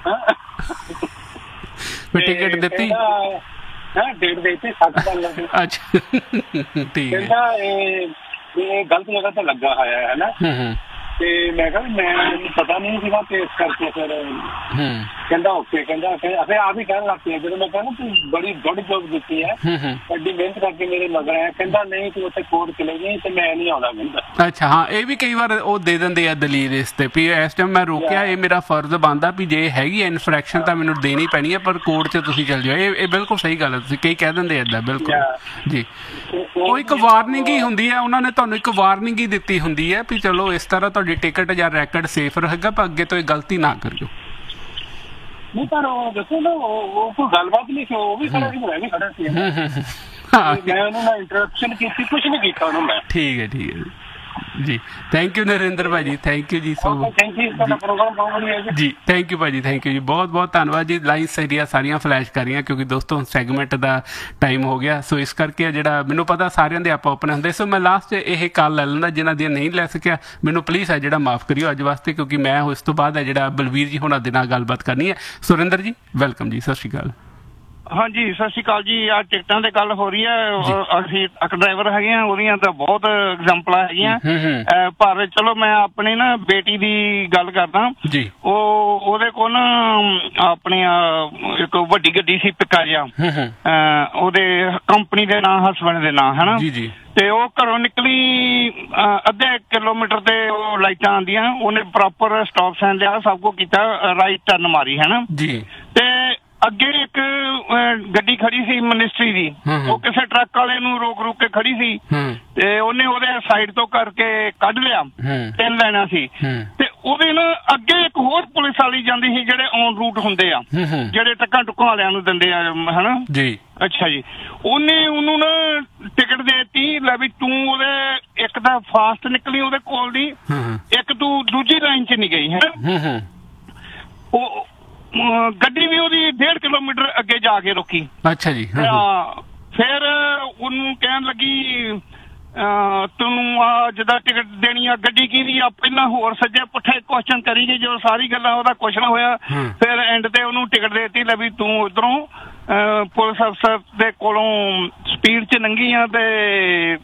ਟਿਕਟ ਦਿੱਤੀ? ਹਾਂ ਡੇਟ ਦੇ ਦਿੱਤੀ ਸੱਤ ਡਾਲਰ ਦੀ। ਅੱਛਾ ਠੀਕ ਹੈ। ਕਹਿੰਦਾ ਇਹ ਗਲਤ ਜਗ੍ਹਾ ਤੇ ਲੱਗਾ ਹੋਇਆ ਹੈ ਨਾ। ਤੇ ਮੈਂ ਕਿਹਾ ਮੈਂ ਮੈਨੂੰ ਪਤਾ ਨਹੀਂ ਸੀਗਾ ਤੇ ਇਸ ਕਰਕੇ ਫਿਰ ਕਹਿੰਦਾ ਓਕੇ। ਕਹਿੰਦਾ ਫਿਰ ਆਪ ਹੀ ਕਹਿਣ ਲੱਗ ਪਿਆ ਜਦੋਂ ਮੈਂ ਕਹਿੰਦਾ ਤੂੰ ਬੜੀ ਗੁੱਡ ਜੋਬ ਕੀਤੀ ਹੈ, ਐਡੀ ਮਿਹਨਤ ਕਰਕੇ ਮੇਰੇ ਮਗਰ ਆਇਆ। ਕਹਿੰਦਾ ਨਹੀਂ ਤੂੰ ਉੱਥੇ ਕੋਰਟ ਚਲੇ ਗਈ ਤੇ ਮੈਂ ਨਹੀਂ ਆਉਂਦਾ। ਕਹਿੰਦਾ ਅੱਛਾ ਹਾਂ, ਇਹ ਵੀ ਕਈ ਵਾਰ ਉਹ ਦੇ ਦਿੰਦੇ ਆ ਦਲੀਲ ਇਸ ਤੇ ਵੀ ਇਸ ਟਾਈਮ ਮੈਂ ਰੋਕਿਆ, ਇਹ ਮੇਰਾ ਫਰਜ਼ ਬਣਦਾ ਵੀ ਜੇ ਹੈਗੀ ਇਨਫਰੈਕਸ਼ਨ ਤਾਂ ਮੈਨੂੰ ਦੇਣੀ ਪੈਣੀ ਹੈ, ਪਰ ਕੋਰਟ 'ਚ ਤੁਸੀਂ ਚੱਲ ਜਾਓ। ਇਹ ਇਹ ਬਿਲਕੁਲ ਸਹੀ ਗੱਲ ਹੈ, ਤੁਸੀਂ ਕਈ ਕਹਿ ਦਿੰਦੇ ਏਦਾਂ। ਬਿਲਕੁਲ ਜੀ, ਉਹ ਇੱਕ ਵਾਰਨਿੰਗ ਹੀ ਹੁੰਦੀ ਹੈ, ਉਹਨਾਂ ਨੇ ਤੁਹਾਨੂੰ ਇੱਕ ਵਾਰਨਿੰਗ ਹੀ ਦਿੱਤੀ ਹੁੰਦੀ ਹੈ ਵੀ ਚਲੋ ਇਸ ਤਰ੍ਹਾਂ ਤੁਹਾਡੀ ਟਿਕਟ ਜਾਂ ਰੈਕਡ ਸੇਫ ਰਹੇਗਾ, ਪਰ ਅੱਗੇ ਤੋਂ ਇਹ ਗਲਤੀ ਨਾ ਕਰਿਓ। ਨਹੀਂ ਪਰ ਉਹ ਦੇਖੋ ਨਾ ਉਹ ਕੋਈ ਗੱਲਬਾਤ ਨਹੀਂ ਸੀ, ਉਹ ਵੀ ਖੜਾ ਸੀ, ਮੈਂ ਵੀ ਖੜਾ ਸੀ। ਮੈਂ ਉਹਨੂੰ ਨਾ ਇੰਟਰਪਸ਼ਨ ਕੀਤੀ, ਕੁਛ ਨਹੀਂ ਕੀਤਾ ਉਹਨੂੰ ਮੈਂ। ਠੀਕ ਹੈ ਠੀਕ ਹੈ ਜੀ, ਥੈਂਕ ਯੂ ਨਰਿੰਦਰ ਭਾਜੀ, ਥੈਂਕ ਯੂ ਜੀ ਸੋ ਮਚ ਜੀ। ਥੈਂਕ ਯੂ ਭਾਜੀ, ਥੈਂਕ ਯੂ ਜੀ, ਬਹੁਤ ਬਹੁਤ ਧੰਨਵਾਦ ਜੀ। ਲਾਈਨ ਸਾਡੀਆਂ ਸਾਰੀਆਂ ਫਲੈਸ਼ ਕਰ ਰਹੀਆਂ ਕਿਉਂਕਿ ਦੋਸਤੋ ਸੈਗਮੈਂਟ ਦਾ ਟਾਈਮ ਹੋ ਗਿਆ, ਸੋ ਇਸ ਕਰਕੇ ਜਿਹੜਾ ਮੈਨੂੰ ਪਤਾ ਸਾਰਿਆਂ ਦੇ ਆਪਾਂ ਓਪਨ ਹੁੰਦੇ। ਸੋ ਮੈਂ ਲਾਸਟ ਇਹ ਕਾਲ ਲੈ ਲੈਂਦਾ, ਜਿਨ੍ਹਾਂ ਦੀਆਂ ਨਹੀਂ ਲੈ ਸਕਿਆ ਮੈਨੂੰ ਪਲੀਜ਼ ਹੈ ਜਿਹੜਾ ਮਾਫ ਕਰਿਓ ਅੱਜ ਵਾਸਤੇ, ਕਿਉਂਕਿ ਮੈਂ ਉਸ ਤੋਂ ਬਾਅਦ ਹੈ ਜਿਹੜਾ ਬਲਵੀਰ ਜੀ ਹੁਣਾਂ ਦੇ ਨਾਲ ਗੱਲਬਾਤ ਕਰਨੀ ਹੈ। ਸੁਰਿੰਦਰ ਜੀ ਵੈਲਕਮ ਜੀ, ਸਤਿ ਸ਼੍ਰੀ ਅਕਾਲ। ਹਾਂਜੀ ਸਤਿ ਸ਼੍ਰੀ ਅਕਾਲ ਜੀ। ਆ ਟਿਕਟਾਂ ਦੀ ਗੱਲ ਹੋ ਰਹੀ ਹੈ, ਅਸੀਂ ਇੱਕ ਡਰਾਈਵਰ ਹੈਗੇ ਆ, ਉਹਦੀਆਂ ਤਾਂ ਬਹੁਤ ਐਗਜ਼ਾਮਪਲਾਂ ਹੈਗੀਆਂ, ਪਰ ਚਲੋ ਮੈਂ ਆਪਣੀ ਨਾ ਬੇਟੀ ਦੀ ਗੱਲ ਕਰਦਾ ਜੀ। ਉਹ ਉਹਦੇ ਕੋਲ ਨਾ ਆਪਣੀ ਇੱਕ ਵੱਡੀ ਗੱਡੀ ਸੀ, ਪਿੱਕਾ ਜਿਹਾ, ਉਹਦੇ ਕੰਪਨੀ ਦੇ ਨਾਂ, ਹਸਬੈਂਡ ਦੇ ਨਾਂ ਹੈ ਨਾ। ਤੇ ਉਹ ਘਰੋਂ ਨਿਕਲੀ ਅੱਧੇ ਕਿਲੋਮੀਟਰ ਤੇ ਉਹ ਲਾਈਟਾਂ ਆਉਂਦੀਆਂ, ਉਹਨੇ ਪ੍ਰੋਪਰ ਸਟਾਪ ਸਾਈਨ ਲਿਆ, ਸਭ ਕੁਝ ਕੀਤਾ, ਰਾਈਟ ਟਰਨ ਮਾਰੀ ਹੈ ਨਾ ਜੀ। ਤੇ ਅੱਗੇ ਇੱਕ ਗੱਡੀ ਖੜੀ ਸੀ ਮਿਨਿਸਟਰੀ ਦੀ, ਉਹ ਕਿਸੇ ਟਰੱਕ ਵਾਲੇ ਨੂੰ ਰੋਕ ਰੋਕ ਕੇ ਖੜੀ ਸੀ ਤੇ ਉਹਨੇ ਉਹਦੇ ਸਾਈਡ ਤੋਂ ਕਰਕੇ ਕੱਢ ਲਿਆ, ਤਿੰਨ ਲੈਣਾ ਸੀ। ਤੇ ਉਹਦੇ ਨਾ ਅੱਗੇ ਇੱਕ ਹੋਰ ਪੁਲਿਸ ਵਾਲੀ ਜਾਂਦੀ ਸੀ, ਜਿਹੜੇ ਔਨ ਰੂਟ ਹੁੰਦੇ ਆ, ਜਿਹੜੇ ਟੱਕਾਂ ਟੁੱਕਾਂ ਵਾਲਿਆਂ ਨੂੰ ਦਿੰਦੇ ਆ ਹਨਾ ਜੀ। ਅੱਛਾ ਜੀ, ਉਹਨੇ ਉਹਨੂੰ ਨਾ ਟਿਕਟ ਦੇਤੀ, ਲੈ ਵੀ ਤੂੰ ਉਹਦੇ ਇੱਕ ਤਾਂ ਫਾਸਟ ਨਿਕਲੀ ਉਹਦੇ ਕੋਲ ਦੀ, ਇੱਕ ਤੂੰ ਦੂਜੀ ਲਾਈਨ ਚ ਨਹੀਂ ਗਈ ਹੈ। ਉਹ ਗੱਡੀ ਵੀ ਉਹਦੀ ਡੇਢ ਕਿਲੋਮੀਟਰ ਅੱਗੇ ਜਾ ਕੇ ਰੁਕੀ। ਅੱਛਾ ਜੀ। ਫਿਰ ਉਹਨੂੰ ਕਹਿਣ ਲੱਗੀ ਤੈਨੂੰ ਆ ਜਿੱਦਾਂ ਟਿਕਟ ਦੇਣੀ ਆ, ਗੱਡੀ ਕਿਹਦੀ ਆ, ਪਹਿਲਾਂ ਹੋਰ ਸੱਜੇ ਪੁੱਠੇ ਕੁਐਸਚਨ ਕਰੀ ਗਈ, ਜੋ ਸਾਰੀ ਗੱਲਾਂ ਉਹਦਾ ਕੁਛ ਨਾ ਹੋਇਆ। ਫਿਰ ਐਂਡ ਤੇ ਉਹਨੂੰ ਟਿਕਟ ਦੇਤੀ, ਲੈ ਵੀ ਤੂੰ ਉੱਧਰੋਂ ਪੁਲਿਸ ਅਫਸਰ ਦੇ ਕੋਲੋਂ ਸਪੀਡ ਚ ਲੰਘੀ ਆ ਤੇ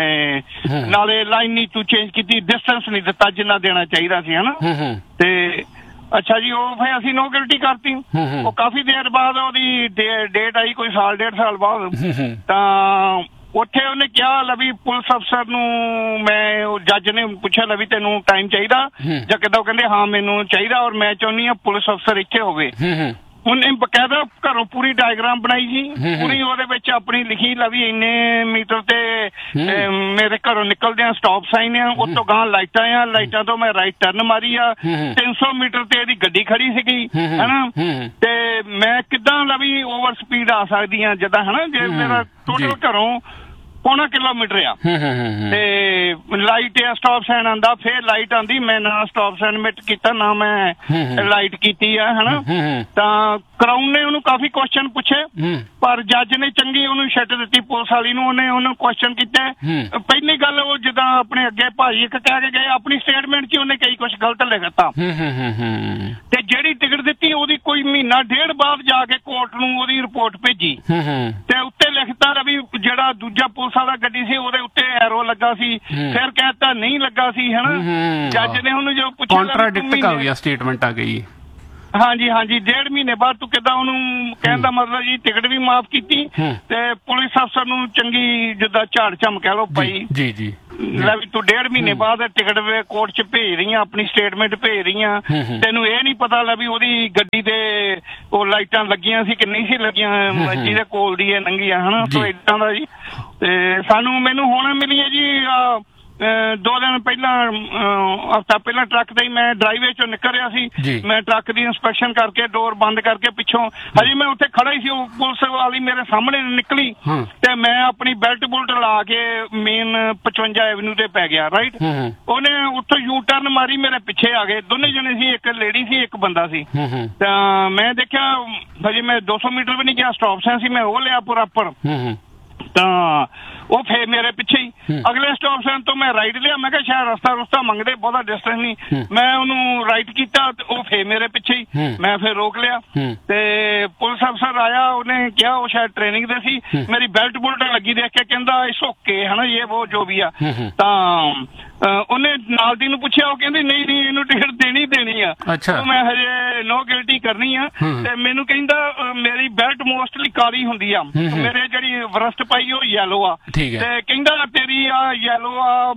ਨਾਲੇ ਲਾਈਨ ਨਹੀਂ ਤੂੰ ਚੇਂਜ ਕੀਤੀ, ਡਿਸਟੈਂਸ ਨਹੀਂ ਦਿੱਤਾ ਜਿੰਨਾ ਦੇਣਾ ਚਾਹੀਦਾ ਸੀ ਹਨਾ। ਤੇ ਅੱਛਾ ਜੀ, ਉਹ ਫਿਰ ਅਸੀਂ ਨੋ ਗਿਲਟੀ ਕਰਤੀ। ਉਹ ਕਾਫੀ ਦੇਰ ਬਾਅਦ ਉਹਦੀ ਡੇਟ ਆਈ, ਕੋਈ ਸਾਲ ਡੇਢ ਸਾਲ ਬਾਅਦ, ਤਾਂ ਉੱਥੇ ਉਹਨੇ ਕਿਹਾ ਲੈ ਵੀ ਪੁਲਿਸ ਅਫਸਰ ਨੂੰ ਮੈਂ ਉਹ ਜੱਜ ਨੇ ਪੁੱਛਿਆ ਲੈ ਵੀ ਤੈਨੂੰ ਟਾਈਮ ਚਾਹੀਦਾ ਜਾਂ ਕਿੱਦਾਂ? ਉਹ ਕਹਿੰਦੇ ਹਾਂ ਮੈਨੂੰ ਚਾਹੀਦਾ ਔਰ ਮੈਂ ਚਾਹੁੰਦੀ ਹਾਂ ਪੁਲਿਸ ਅਫਸਰ ਇੱਥੇ ਹੋਵੇ। ਉਹਨੇ ਬਕਾਇਦਾ ਘਰੋਂ ਪੂਰੀ ਡਾਇਗਰਾਮ ਬਣਾਈ ਜੀ, ਪੂਰੀ ਉਹਦੇ ਵਿੱਚ ਆਪਣੀ ਲਿਖੀ ਲਾ ਵੀ ਇੰਨੇ ਮੀਟਰ ਤੇ ਮੇਰੇ ਘਰੋਂ ਨਿਕਲਦਿਆਂ ਸਟਾਪ ਸਾਈਨ ਆ, ਉਸ ਤੋਂ ਗਾਂ ਲਾਈਟਾਂ ਆ, ਲਾਈਟਾਂ ਤੋਂ ਮੈਂ ਰਾਈਟ ਟਰਨ ਮਾਰੀ ਆ, ਤਿੰਨ ਸੌ ਮੀਟਰ ਤੇ ਇਹਦੀ ਗੱਡੀ ਖੜੀ ਸੀਗੀ ਹਨਾ, ਤੇ ਮੈਂ ਕਿੱਦਾਂ ਲਾ ਵੀ ਓਵਰ ਸਪੀਡ ਆ ਸਕਦੀ ਆ ਜਿੱਦਾਂ ਹਨਾ, ਜੇ ਮੇਰਾ ਟੋਟਲ ਘਰੋਂ ਪੌਣਾ ਕਿਲੋਮੀਟਰ ਆ ਤੇ ਲਾਈਟ ਆ, ਸਟਾਪ ਸਾਈਨ ਆਂਦਾ, ਫੇਰ ਲਾਈਟ ਆਂਦੀ, ਮੈਂ ਨਾ ਸਟਾਪ ਸਾਈਨ ਮਿਟ ਕੀਤਾ ਨਾ ਮੈਂ ਲਾਈਟ ਕੀਤੀ ਆ ਹਨਾ। ਤਾਂ ਕਰਾਊਨ ਨੇ ਉਹਨੂੰ ਕਾਫੀ ਕੁਐਸਚਨ ਪੁੱਛੇ ਪਰ ਜੱਜ ਨੇ ਚੰਗੀ ਉਹਨੂੰ ਛੱਡ ਦਿੱਤੀ ਪੁਲਿਸ ਵਾਲੀ ਨੂੰ। ਉਹਨੇ ਉਹਨੂੰ ਕੁਐਸਚਨ ਕੀਤਾ, ਪਹਿਲੀ ਗੱਲ ਉਹ ਜਿੱਦਾਂ ਆਪਣੇ ਅੱਗੇ ਭਾਈ ਇੱਕ ਕਹਿ ਕੇ ਗਏ ਆਪਣੀ ਸਟੇਟਮੈਂਟ 'ਚ ਉਹਨੇ ਕਈ ਕੁਛ ਗਲਤ ਲਿਖਤਾ ਤੇ ਜਿਹੜੀ ਟਿਕਟ ਦਿੱਤੀ ਉਹਦੀ ਕੋਈ ਮਹੀਨਾ ਡੇਢ ਬਾਅਦ ਜਾ ਕੇ ਕੋਰਟ ਨੂੰ ਉਹਦੀ ਰਿਪੋਰਟ ਭੇਜੀ ਤੇ ਉੱਤੇ ਲਿਖਤਾ ਵੀ ਜਿਹੜਾ ਦੂਜਾ ਪੁਲਿਸ ਵਾਲਾ ਗੱਡੀ ਸੀ ਉਹਦੇ ਉੱਤੇ ਐਰੋ ਲੱਗਾ ਸੀ, ਫਿਰ ਕਹਿਤਾ ਨਹੀਂ ਲੱਗਾ ਸੀ ਹਨਾ। ਜੱਜ ਨੇ ਉਹਨੂੰ ਜੋ ਪੁੱਛਿਆ ਕੰਟਰਾਡਿਕਟ ਕਰ ਗਿਆ ਸਟੇਟਮੈਂਟ ਆ ਗਈ। ਹਾਂਜੀ ਹਾਂਜੀ ਡੇਢ ਮਹੀਨੇ ਬਾਅਦ ਤੂੰ ਕਿੱਦਾਂ ਉਹਨੂੰ ਕਹਿਣ ਦਾ ਮਤਲਬ ਜੀ ਟਿਕਟ ਵੀ ਮਾਫ ਕੀਤੀ ਤੇ ਪੁਲਿਸ ਅਫਸਰ ਨੂੰ ਚੰਗੀ ਜਿੱਦਾਂ ਝਾੜ ਝਮ ਕਹਿ ਲੋ ਪਈ ਜੀ ਜੀ ਲੈ ਵੀ ਤੂੰ ਡੇਢ ਮਹੀਨੇ ਬਾਅਦ ਟਿਕਟ ਕੋਰਟ 'ਚ ਭੇਜ ਰਹੀ ਆ, ਆਪਣੀ ਸਟੇਟਮੈਂਟ ਭੇਜ ਰਹੀ ਆ, ਤੈਨੂੰ ਇਹ ਨਹੀਂ ਪਤਾ ਲੈ ਵੀ ਉਹਦੀ ਗੱਡੀ ਤੇ ਉਹ ਲਾਈਟਾਂ ਲੱਗੀਆਂ ਸੀ ਕਿ ਨਹੀਂ ਸੀ ਲੱਗੀਆਂ ਜਿਹਦੇ ਕੋਲ ਦੀ ਇਹ ਲੰਘੀਆਂ ਹਨਾ। ਸੋ ਏਦਾਂ ਦਾ ਜੀ ਤੇ ਸਾਨੂੰ ਮੈਨੂੰ ਹੁਣ ਮਿਲੀ ਹੈ ਜੀ ਦੋ ਦਿਨ ਪਹਿਲਾਂ ਹਫ਼ਤਾ ਪਹਿਲਾਂ ਟਰੱਕ ਤੇ ਮੈਂ ਡਰਾਈਵੇ ਚੋਂ ਨਿਕਲ ਰਿਹਾ ਸੀ, ਮੈਂ ਟਰੱਕ ਦੀ ਇੰਸਪੈਕਸ਼ਨ ਕਰਕੇ ਡੋਰ ਬੰਦ ਕਰਕੇ ਪਿੱਛੋਂ ਹਜੇ ਮੈਂ ਉੱਥੇ ਖੜਾ ਹੀ ਸੀ, ਉਹ ਪੁਲਿਸ ਵਾਲੀ ਮੇਰੇ ਸਾਹਮਣੇ ਨਿਕਲੀ ਤੇ ਮੈਂ ਆਪਣੀ ਬੈਲਟ ਬੁਲਟ ਲਾ ਕੇ ਮੇਨ ਪਚਵੰਜਾ ਐਵਨਿਊ ਤੇ ਪੈ ਗਿਆ ਰਾਈਟ। ਉਹਨੇ ਉੱਥੋਂ ਯੂ ਟਰਨ ਮਾਰੀ ਮੇਰੇ ਪਿੱਛੇ ਆ ਗਏ, ਦੋਨੇ ਜਣੇ ਸੀ, ਇੱਕ ਲੇਡੀ ਸੀ ਇੱਕ ਬੰਦਾ ਸੀ। ਤਾਂ ਮੈਂ ਦੇਖਿਆ ਹਜੇ ਮੈਂ ਦੋ ਸੌ ਮੀਟਰ ਵੀ ਨਹੀਂ ਗਿਆ, ਸਟਾਪ ਸਾਈਨ ਸੀ, ਮੈਂ ਉਹ ਲਿਆ ਪ੍ਰੋਪਰ ਤਾਂ ਉਹ ਫੇਰ ਮੇਰੇ ਪਿੱਛੇ ਹੀ ਅਗਲੇ ਸਟਾਪ ਸਾਈਨ ਤੋਂ ਮੈਂ ਰਾਈਟ ਲਿਆ, ਮੈਂ ਕਿਹਾ ਸ਼ਾਇਦ ਰਸਤਾ ਰਸਤਾ ਮੰਗਦੇ ਬਹੁਤਾ ਡਿਸਟੈਂਸ ਨਹੀਂ, ਮੈਂ ਉਹਨੂੰ ਰਾਈਟ ਕੀਤਾ ਤੇ ਉਹ ਫੇਰ ਮੇਰੇ ਪਿੱਛੇ ਹੀ, ਮੈਂ ਫੇਰ ਰੋਕ ਲਿਆ ਤੇ ਪੁਲਿਸ ਅਫਸਰ ਆਇਆ, ਉਹਨੇ ਕਿਹਾ ਉਹ ਸ਼ਾਇਦ ਟ੍ਰੇਨਿੰਗ ਦੇ ਸੀ, ਮੇਰੀ ਬੈਲਟ ਬੁਲਟ ਲੱਗੀ ਦੇਖ ਕੇ ਕਹਿੰਦਾ ਇਸ ਓਕੇ ਹਨਾ ਇਹ ਉਹ ਜੋ ਵੀ ਆ। ਤਾਂ ਉਹਨੇ ਨਾਲ ਦੀ ਨੂੰ ਪੁੱਛਿਆ, ਉਹ ਕਹਿੰਦੀ ਨਹੀਂ ਨਹੀਂ ਇਹਨੂੰ ਟਿਕਟ ਦੇਣੀ ਦੇਣੀ ਆ, ਮੈਂ ਹਜੇ ਨੋ ਗਿਲਟੀ ਕਰਨੀ ਆ ਤੇ ਮੈਨੂੰ ਕਹਿੰਦਾ ਮੇਰੀ ਬੈਲਟ ਮੋਸਟਲੀ ਕਾਲੀ ਹੁੰਦੀ ਆ, ਮੇਰੇ ਜਿਹੜੀ ਵਰਸਟ ਪਾਈ ਉਹ ਯੈਲੋ ਆ ਤੇ ਕਹਿੰਦਾ ਤੇਰੀ ਆ ਯੈਲੋ ਆ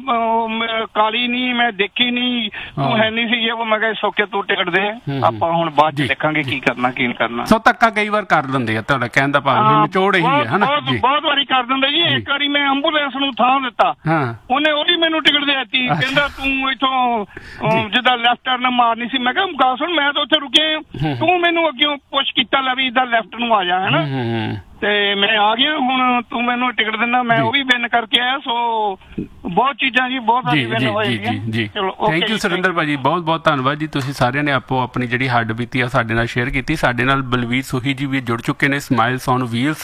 ਕਾਲੀ ਨਹੀਂ ਮੈਂ ਦੇਖੀ ਨਹੀਂ ਤੂੰ ਹੈ ਨਹੀਂ ਸੀ ਇਹ। ਮੈਂ ਕਿਹਾ ਸੋਕੇ ਤੂੰ ਟਿਕਟ ਦੇ, ਆਪਾਂ ਹੁਣ ਬਾਅਦ ਚ ਦੇਖਾਂਗੇ ਕੀ ਕਰਨਾ ਕੀ ਨਹੀਂ ਕਰਨਾ। ਸੋ ਧੱਕਾ ਕਈ ਵਾਰ ਕਰ ਦਿੰਦੇ ਆ, ਤੁਹਾਡਾ ਕਹਿਣ ਦਾ ਭਾਵ ਨਿਚੋੜ ਇਹੀ ਹੈ ਹਨਾ। ਬਹੁਤ ਵਾਰੀ ਕਰ ਦਿੰਦੇ ਜੀ। ਇੱਕ ਵਾਰੀ ਮੈਂ ਐਂਬੂਲੈਂਸ ਨੂੰ ਥਾਂ ਦਿੱਤਾ, ਉਹਨੇ ਉਹਦੀ ਮੈਨੂੰ ਟਿਕਟ ਦੇ ਦਿੱਤੀ, ਕਹਿੰਦਾ ਤੂੰ ਇੱਥੋਂ ਜਿੱਦਾਂ ਲੈਫਟ ਟਰਨ ਮਾਰਨੀ ਸੀ। ਮੈਂ ਕਿਹਾ ਗੱਲ ਸੁਣ ਮੈਂ ਤਾਂ ਉੱਥੇ ਰੁਕੇ, ਤੂੰ ਮੈਨੂੰ ਅੱਗੇ ਪੁਸ਼ ਕੀਤਾ ਲੈ ਵੀ ਇੱਧਰ ਲੈਫਟ ਨੂੰ ਆ ਜਾ ਹਨਾ, ਤੇ ਮੈਂ ਆ ਗਿਆ, ਹੁਣ ਤੂੰ ਮੈਨੂੰ ਟਿਕਟ ਦਿੰਦਾ, ਮੈਂ ਉਹ ਵੀ ਵਿਨ ਕਰਕੇ ਆਇਆ। ਸੋ ਬਹੁਤ ਚੀਜ਼ਾਂ ਜੀ ਬਹੁਤ ਸਾਰੀ ਵਿਨ ਹੋਏਗੀ ਜੀ। ਥੈਂਕ ਯੂ ਸੁਰਿੰਦਰ ਭਾਜੀ, ਬਹੁਤ ਬਹੁਤ ਧੰਨਵਾਦ ਜੀ। ਤੁਸੀਂ ਸਾਰਿਆਂ ਨੇ ਆਪੋ ਆਪਣੀ ਜਿਹੜੀ ਹੱਡ ਬੀਤੀ ਆ ਸਾਡੇ ਨਾਲ ਸ਼ੇਅਰ ਕੀਤੀ। ਸਾਡੇ ਨਾਲ ਬਲਵੀਰ ਸੋਹੀ ਜੀ ਵੀ ਜੁੜ ਚੁੱਕੇ ਨੇ, ਸਮਾਈਲਸ ਔਨ ਵੀਲਸ।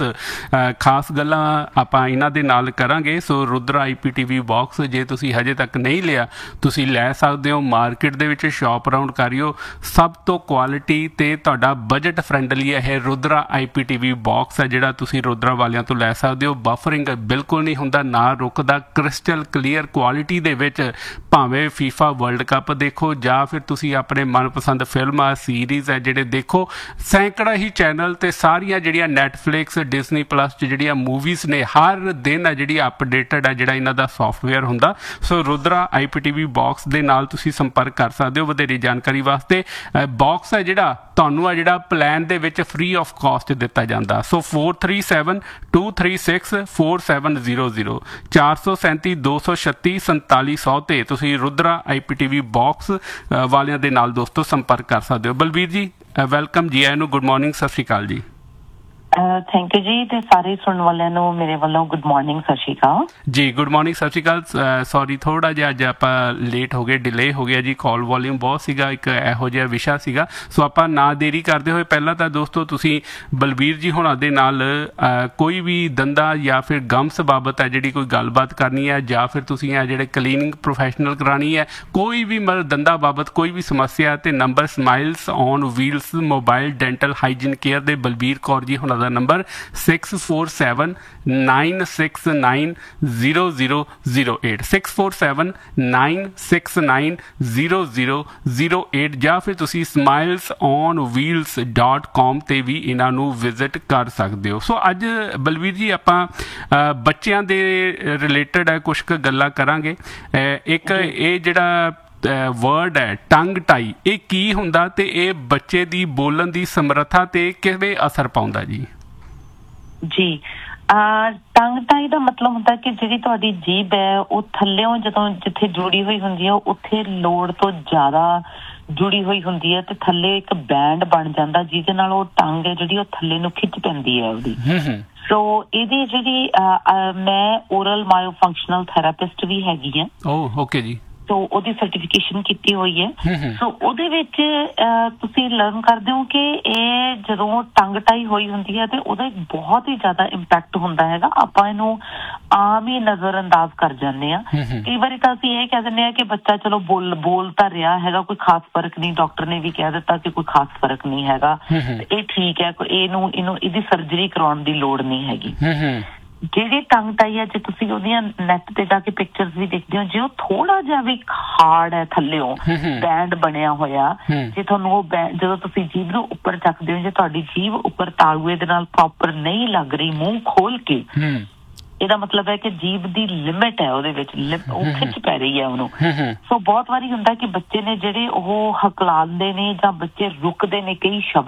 ਖਾਸ ਗੱਲਾਂ ਆਪਾਂ ਇਹਨਾਂ ਦੇ ਨਾਲ ਕਰਾਂਗੇ। ਸੋ ਰੁਦਰਾ ਆਈ ਪੀ ਟੀ ਵੀ ਬਾਕਸ ਜੇ ਤੁਸੀਂ ਹਜੇ ਤੱਕ ਨਹੀਂ ਲਿਆ ਤੁਸੀਂ ਲੈ ਸਕਦੇ ਹੋ, ਮਾਰਕੀਟ ਦੇ ਵਿੱਚ ਸ਼ਾਪ ਰਾਊਂਡ ਕਰਿਓ, ਸਭ ਤੋਂ ਕੁਆਲਿਟੀ ਤੇ ਤੁਹਾਡਾ ਬਜਟ ਫਰੈਂਡਲੀ ਇਹ ਰੁਦਰਾ ਆਈ ਪੀ ਟੀ ਵੀ ਬਾਕਸ ਹੈ ਜਿਹੜਾ ਤੁਸੀਂ ਰੁਦਰਾ ਵਾਲਿਆਂ ਤੋਂ ਲੈ ਸਕਦੇ ਹੋ। ਬਫਰਿੰਗ ਬਿਲਕੁਲ ਨਹੀਂ ਹੁੰਦਾ, ਨਾ ਰੁਕਦਾ, ਕ੍ਰਿਸਟਲ ਕਲੀਅਰ ਕੁਆਲਿਟੀ ਦੇ ਵਿੱਚ ਭਾਵੇਂ ਫੀਫਾ ਵਰਲਡ ਕੱਪ ਦੇਖੋ ਜਾਂ ਫਿਰ ਤੁਸੀਂ ਆਪਣੇ ਮਨਪਸੰਦ ਫਿਲਮਾਂ ਸੀਰੀਜ਼ ਹੈ ਜਿਹੜੇ ਦੇਖੋ, ਸੈਂਕੜਾ ਹੀ ਚੈਨਲ ਤੇ ਸਾਰੀਆਂ ਜਿਹੜੀਆਂ ਨੈਟਫਲਿਕਸ ਡਿਜ਼ਨੀ ਪਲੱਸ 'ਚ ਜਿਹੜੀਆਂ ਮੂਵੀਜ਼ ਨੇ ਹਰ ਦਿਨ ਹੈ ਜਿਹੜੀ ਅਪਡੇਟਡ ਹੈ ਜਿਹੜਾ ਇਹਨਾਂ ਦਾ ਸੌਫਟਵੇਅਰ ਹੁੰਦਾ। ਸੋ ਰੁਦਰਾ ਆਈ ਪੀ ਟੀ ਵੀ ਬਾਕਸ ਦੇ ਨਾਲ ਤੁਸੀਂ ਸੰਪਰਕ ਕਰ ਸਕਦੇ ਹੋ ਵਧੇਰੀ ਜਾਣਕਾਰੀ ਵਾਸਤੇ। ਬਾਕਸ ਹੈ ਜਿਹੜਾ ਤੁਹਾਨੂੰ ਆ ਜਿਹੜਾ ਪਲਾਨ ਦੇ ਵਿੱਚ ਫ੍ਰੀ ਆਫ ਕਾਸਟ ਦਿੱਤਾ ਜਾਂਦਾ। ਸੋ four three seven two three six four seven zero zero ਚਾਰ ਸੌ ਸੈਂਤੀ ਦੋ ਸੌ ਛੱਤੀ ਸੰਤਾਲੀ ਸੌ ਤੇ ਤੁਸੀਂ ਰੁਦਰਾ ਆਈ ਪੀ ਟੀ ਵੀ ਬਾਕਸ ਵਾਲਿਆਂ ਦੇ ਨਾਲ ਦੋਸਤੋ ਸੰਪਰਕ ਕਰ ਸਕਦੇ ਹੋ। ਬਲਬੀਰ ਜੀ ਵੈਲਕਮ ਜੀ, ਆਇਆਂ ਨੂੰ ਗੁੱਡ ਮਾਰਨਿੰਗ, ਸਤਿ ਸ਼੍ਰੀ ਅਕਾਲ ਜੀ। ਥੈਂਕ ਯੂ ਜੀ, ਤੇ ਸਾਰੇ ਸੁਣਨ ਵਾਲਿਆਂ ਨੂੰ ਮੇਰੇ ਵੱਲੋਂ ਗੁੱਡ ਮਾਰਨਿੰਗ, ਸਤਿ ਸ਼੍ਰੀ ਅਕਾਲ ਜੀ। ਗੁੱਡ ਮਾਰਨਿੰਗ, ਸਤਿ ਸ਼੍ਰੀ ਅਕਾਲ। ਸੌਰੀ ਥੋੜਾ ਜਿਹਾ ਅੱਜ ਆਪਾਂ ਲੇਟ ਹੋ ਗਏ, ਡਿਲੇ ਹੋ ਗਿਆ ਜੀ, ਕਾਲ ਵੋਲਿਊਮ ਬਹੁਤ ਸੀਗਾ, ਇੱਕ ਇਹੋ ਜਿਹਾ ਵਿਸ਼ਾ ਸੀਗਾ। ਸੋ ਆਪਾਂ ਨਾ ਦੇਰੀ ਕਰਦੇ ਹੋਏ ਪਹਿਲਾਂ ਤਾਂ ਦੋਸਤੋ ਤੁਸੀਂ ਬਲਬੀਰ ਜੀ ਹੋਣਾ ਦੇ ਨਾਲ ਕੋਈ ਵੀ ਦੰਦਾਂ ਜਾਂ ਫਿਰ ਗਮਸ ਬਾਬਤ ਹੈ ਜਿਹੜੀ ਕੋਈ ਗੱਲਬਾਤ ਕਰਨੀ ਹੈ ਜਾਂ ਫਿਰ ਤੁਸੀਂ ਆ ਜਿਹੜੇ ਕਲੀਨਿੰਗ ਪ੍ਰੋਫੈਸ਼ਨਲ ਕਰਾਉਣੀ ਹੈ, ਕੋਈ ਵੀ ਮਤਲਬ ਦੰਦਾਂ ਬਾਬਤ ਕੋਈ ਵੀ ਸਮੱਸਿਆ ਤੇ number smiles on wheels mobile dental hygiene care ਦੇ ਬਲਬੀਰ ਕੌਰ ਜੀ ਹੋਣਾ ਦਾ ਦਾ number six four seven nine six nine zero zero zero eight six four seven nine six nine zero zero zero eight ਜਾਂ ਫਿਰ ਤੁਸੀਂ smiles on wheels dot com ਤੇ ਵੀ ਇਹਨਾਂ ਨੂੰ visit ਕਰ ਸਕਦੇ ਹੋ। ਸੋ ਅੱਜ ਬਲਵੀਰ ਜੀ ਆਪਾਂ ਬੱਚਿਆਂ ਦੇ ਰਿਲੇਟਡ ਹੈ ਕੁਛ ਕੁ ਗੱਲਾਂ ਕਰਾਂਗੇ। ਇੱਕ ਇਹ ਜਿਹੜਾ ਵਰਡ ਹੈ ਟੰਗ ਟਾਈ, ਇਹ ਕੀ ਹੁੰਦਾ ਤੇ ਇਹ ਬੱਚੇ ਦੀ ਬੋਲਣ ਦੀ ਸਮਰੱਥਾ ਤੇ ਕਿਵੇਂ ਅਸਰ ਪਾਉਂਦਾ ਜੀ? ਜੀ ਟੰਗ ਟਾਈ ਦਾ ਮਤਲਬ ਹੁੰਦਾ ਕਿ ਜਿਹੜੀ ਤੁਹਾਡੀ ਜੀਭ ਹੈ ਉਹ ਥੱਲਿਓਂ ਜਦੋਂ ਜਿੱਥੇ ਜੁੜੀ ਹੋਈ ਹੁੰਦੀ ਹੈ ਉੱਥੇ ਲੋੜ ਤੋਂ ਜ਼ਿਆਦਾ ਜੁੜੀ ਹੋਈ ਹੁੰਦੀ ਹੈ ਤੇ ਥੱਲੇ ਇੱਕ ਬੈਂਡ ਬਣ ਜਾਂਦਾ ਜਿਹਦੇ ਨਾਲ ਉਹ ਟੰਗ ਹੈ ਜਿਹੜੀ ਉਹ ਥੱਲੇ ਨੂੰ ਖਿੱਚ ਪੈਂਦੀ ਹੈ ਉਹਦੀ। ਸੋ ਇਹਦੀ ਜਿਹੜੀ ਮੈਂ ਓਰਲ ਮਾਇਓ ਫੰਕਸ਼ਨਲ ਥੈਰਾਪਿਸਟ ਵੀ ਹੈਗੀ ਹਾਂ। ਓਹ ਓਕੇ ਜੀ। ਸੋ ਉਹਦੀ ਸਰਟੀਫਿਕੇਸ਼ਨ ਕੀਤੀ ਹੋਈ ਹੈ। ਸੋ ਉਹਦੇ ਵਿੱਚ ਤੁਸੀਂ ਲਰਨ ਕਰਦੇ ਹੋ ਕਿ ਇਹ ਜਦੋਂ ਟੰਗ ਟਾਈ ਹੋਈ ਹੁੰਦੀ ਹੈ ਤੇ ਉਹਦਾ ਬਹੁਤ ਹੀ ਜ਼ਿਆਦਾ ਇੰਪੈਕਟ ਹੁੰਦਾ ਹੈਗਾ। ਆਪਾਂ ਇਹਨੂੰ ਆਮ ਹੀ ਨਜ਼ਰ ਅੰਦਾਜ਼ ਕਰ ਜਾਂਦੇ ਹਾਂ। ਕਈ ਵਾਰੀ ਤਾਂ ਅਸੀਂ ਇਹ ਕਹਿ ਦਿੰਦੇ ਹਾਂ ਕਿ ਬੱਚਾ ਚਲੋ ਬੋਲ ਬੋਲ ਤਾਂ ਰਿਹਾ ਹੈਗਾ, ਕੋਈ ਖਾਸ ਫਰਕ ਨਹੀਂ, ਡਾਕਟਰ ਨੇ ਵੀ ਕਹਿ ਦਿੱਤਾ ਕਿ ਕੋਈ ਖਾਸ ਫਰਕ ਨਹੀਂ ਹੈਗਾ, ਇਹ ਠੀਕ ਹੈ, ਇਹਨੂੰ ਇਹਨੂੰ ਇਹਦੀ ਸਰਜਰੀ ਕਰਾਉਣ ਦੀ ਲੋੜ ਨਹੀਂ ਹੈਗੀ। ਜਿਹੜੀ ਟੰਗ ਟਾਈ ਹੈ ਜੇ ਤੁਸੀਂ ਉਹਦੀਆਂ ਨੈਟ ਤੇ ਜਾ ਕੇ ਪਿਕਚਰਸ ਵੀ ਦੇਖਦੇ ਹੋ, ਜੇ ਉਹ ਥੋੜਾ ਜਿਹਾ ਵੀ ਹਾਰਡ ਹੈ ਥੱਲਿਓਂ ਬੈਂਡ ਬਣਿਆ ਹੋਇਆ, ਜੇ ਤੁਹਾਨੂੰ ਉਹ ਜਦੋਂ ਤੁਸੀਂ ਜੀਭ ਨੂੰ ਉੱਪਰ ਚੱਕਦੇ ਹੋ, ਜੇ ਤੁਹਾਡੀ ਜੀਭ ਉੱਪਰ ਤਾਲੂਏ ਦੇ ਨਾਲ ਪ੍ਰੋਪਰ ਨਹੀਂ ਲੱਗ ਰਹੀ ਮੂੰਹ ਖੋਲ ਕੇ, ਇਹਦਾ ਮਤਲਬ ਹੈ ਕਿ ਜੀਭ ਦੀ ਲਿਮਿਟ ਹੈ ਉਹਦੇ ਵਿੱਚ, ਉਹ ਖਿੱਚ ਪੈ ਰਹੀ ਹੈ ਉਹਨੂੰ। ਸੋ ਬਹੁਤ ਵਾਰੀ ਹੁੰਦਾ ਕਿ ਬੱਚੇ ਨੇ ਜਿਹੜੇ ਉਹ ਹਕਲਾਉਂਦੇ ਨੇ ਜਾਂ ਬੱਚੇ ਰੁਕਦੇ ਨੇ ਕਈ ਸ਼ਬਦ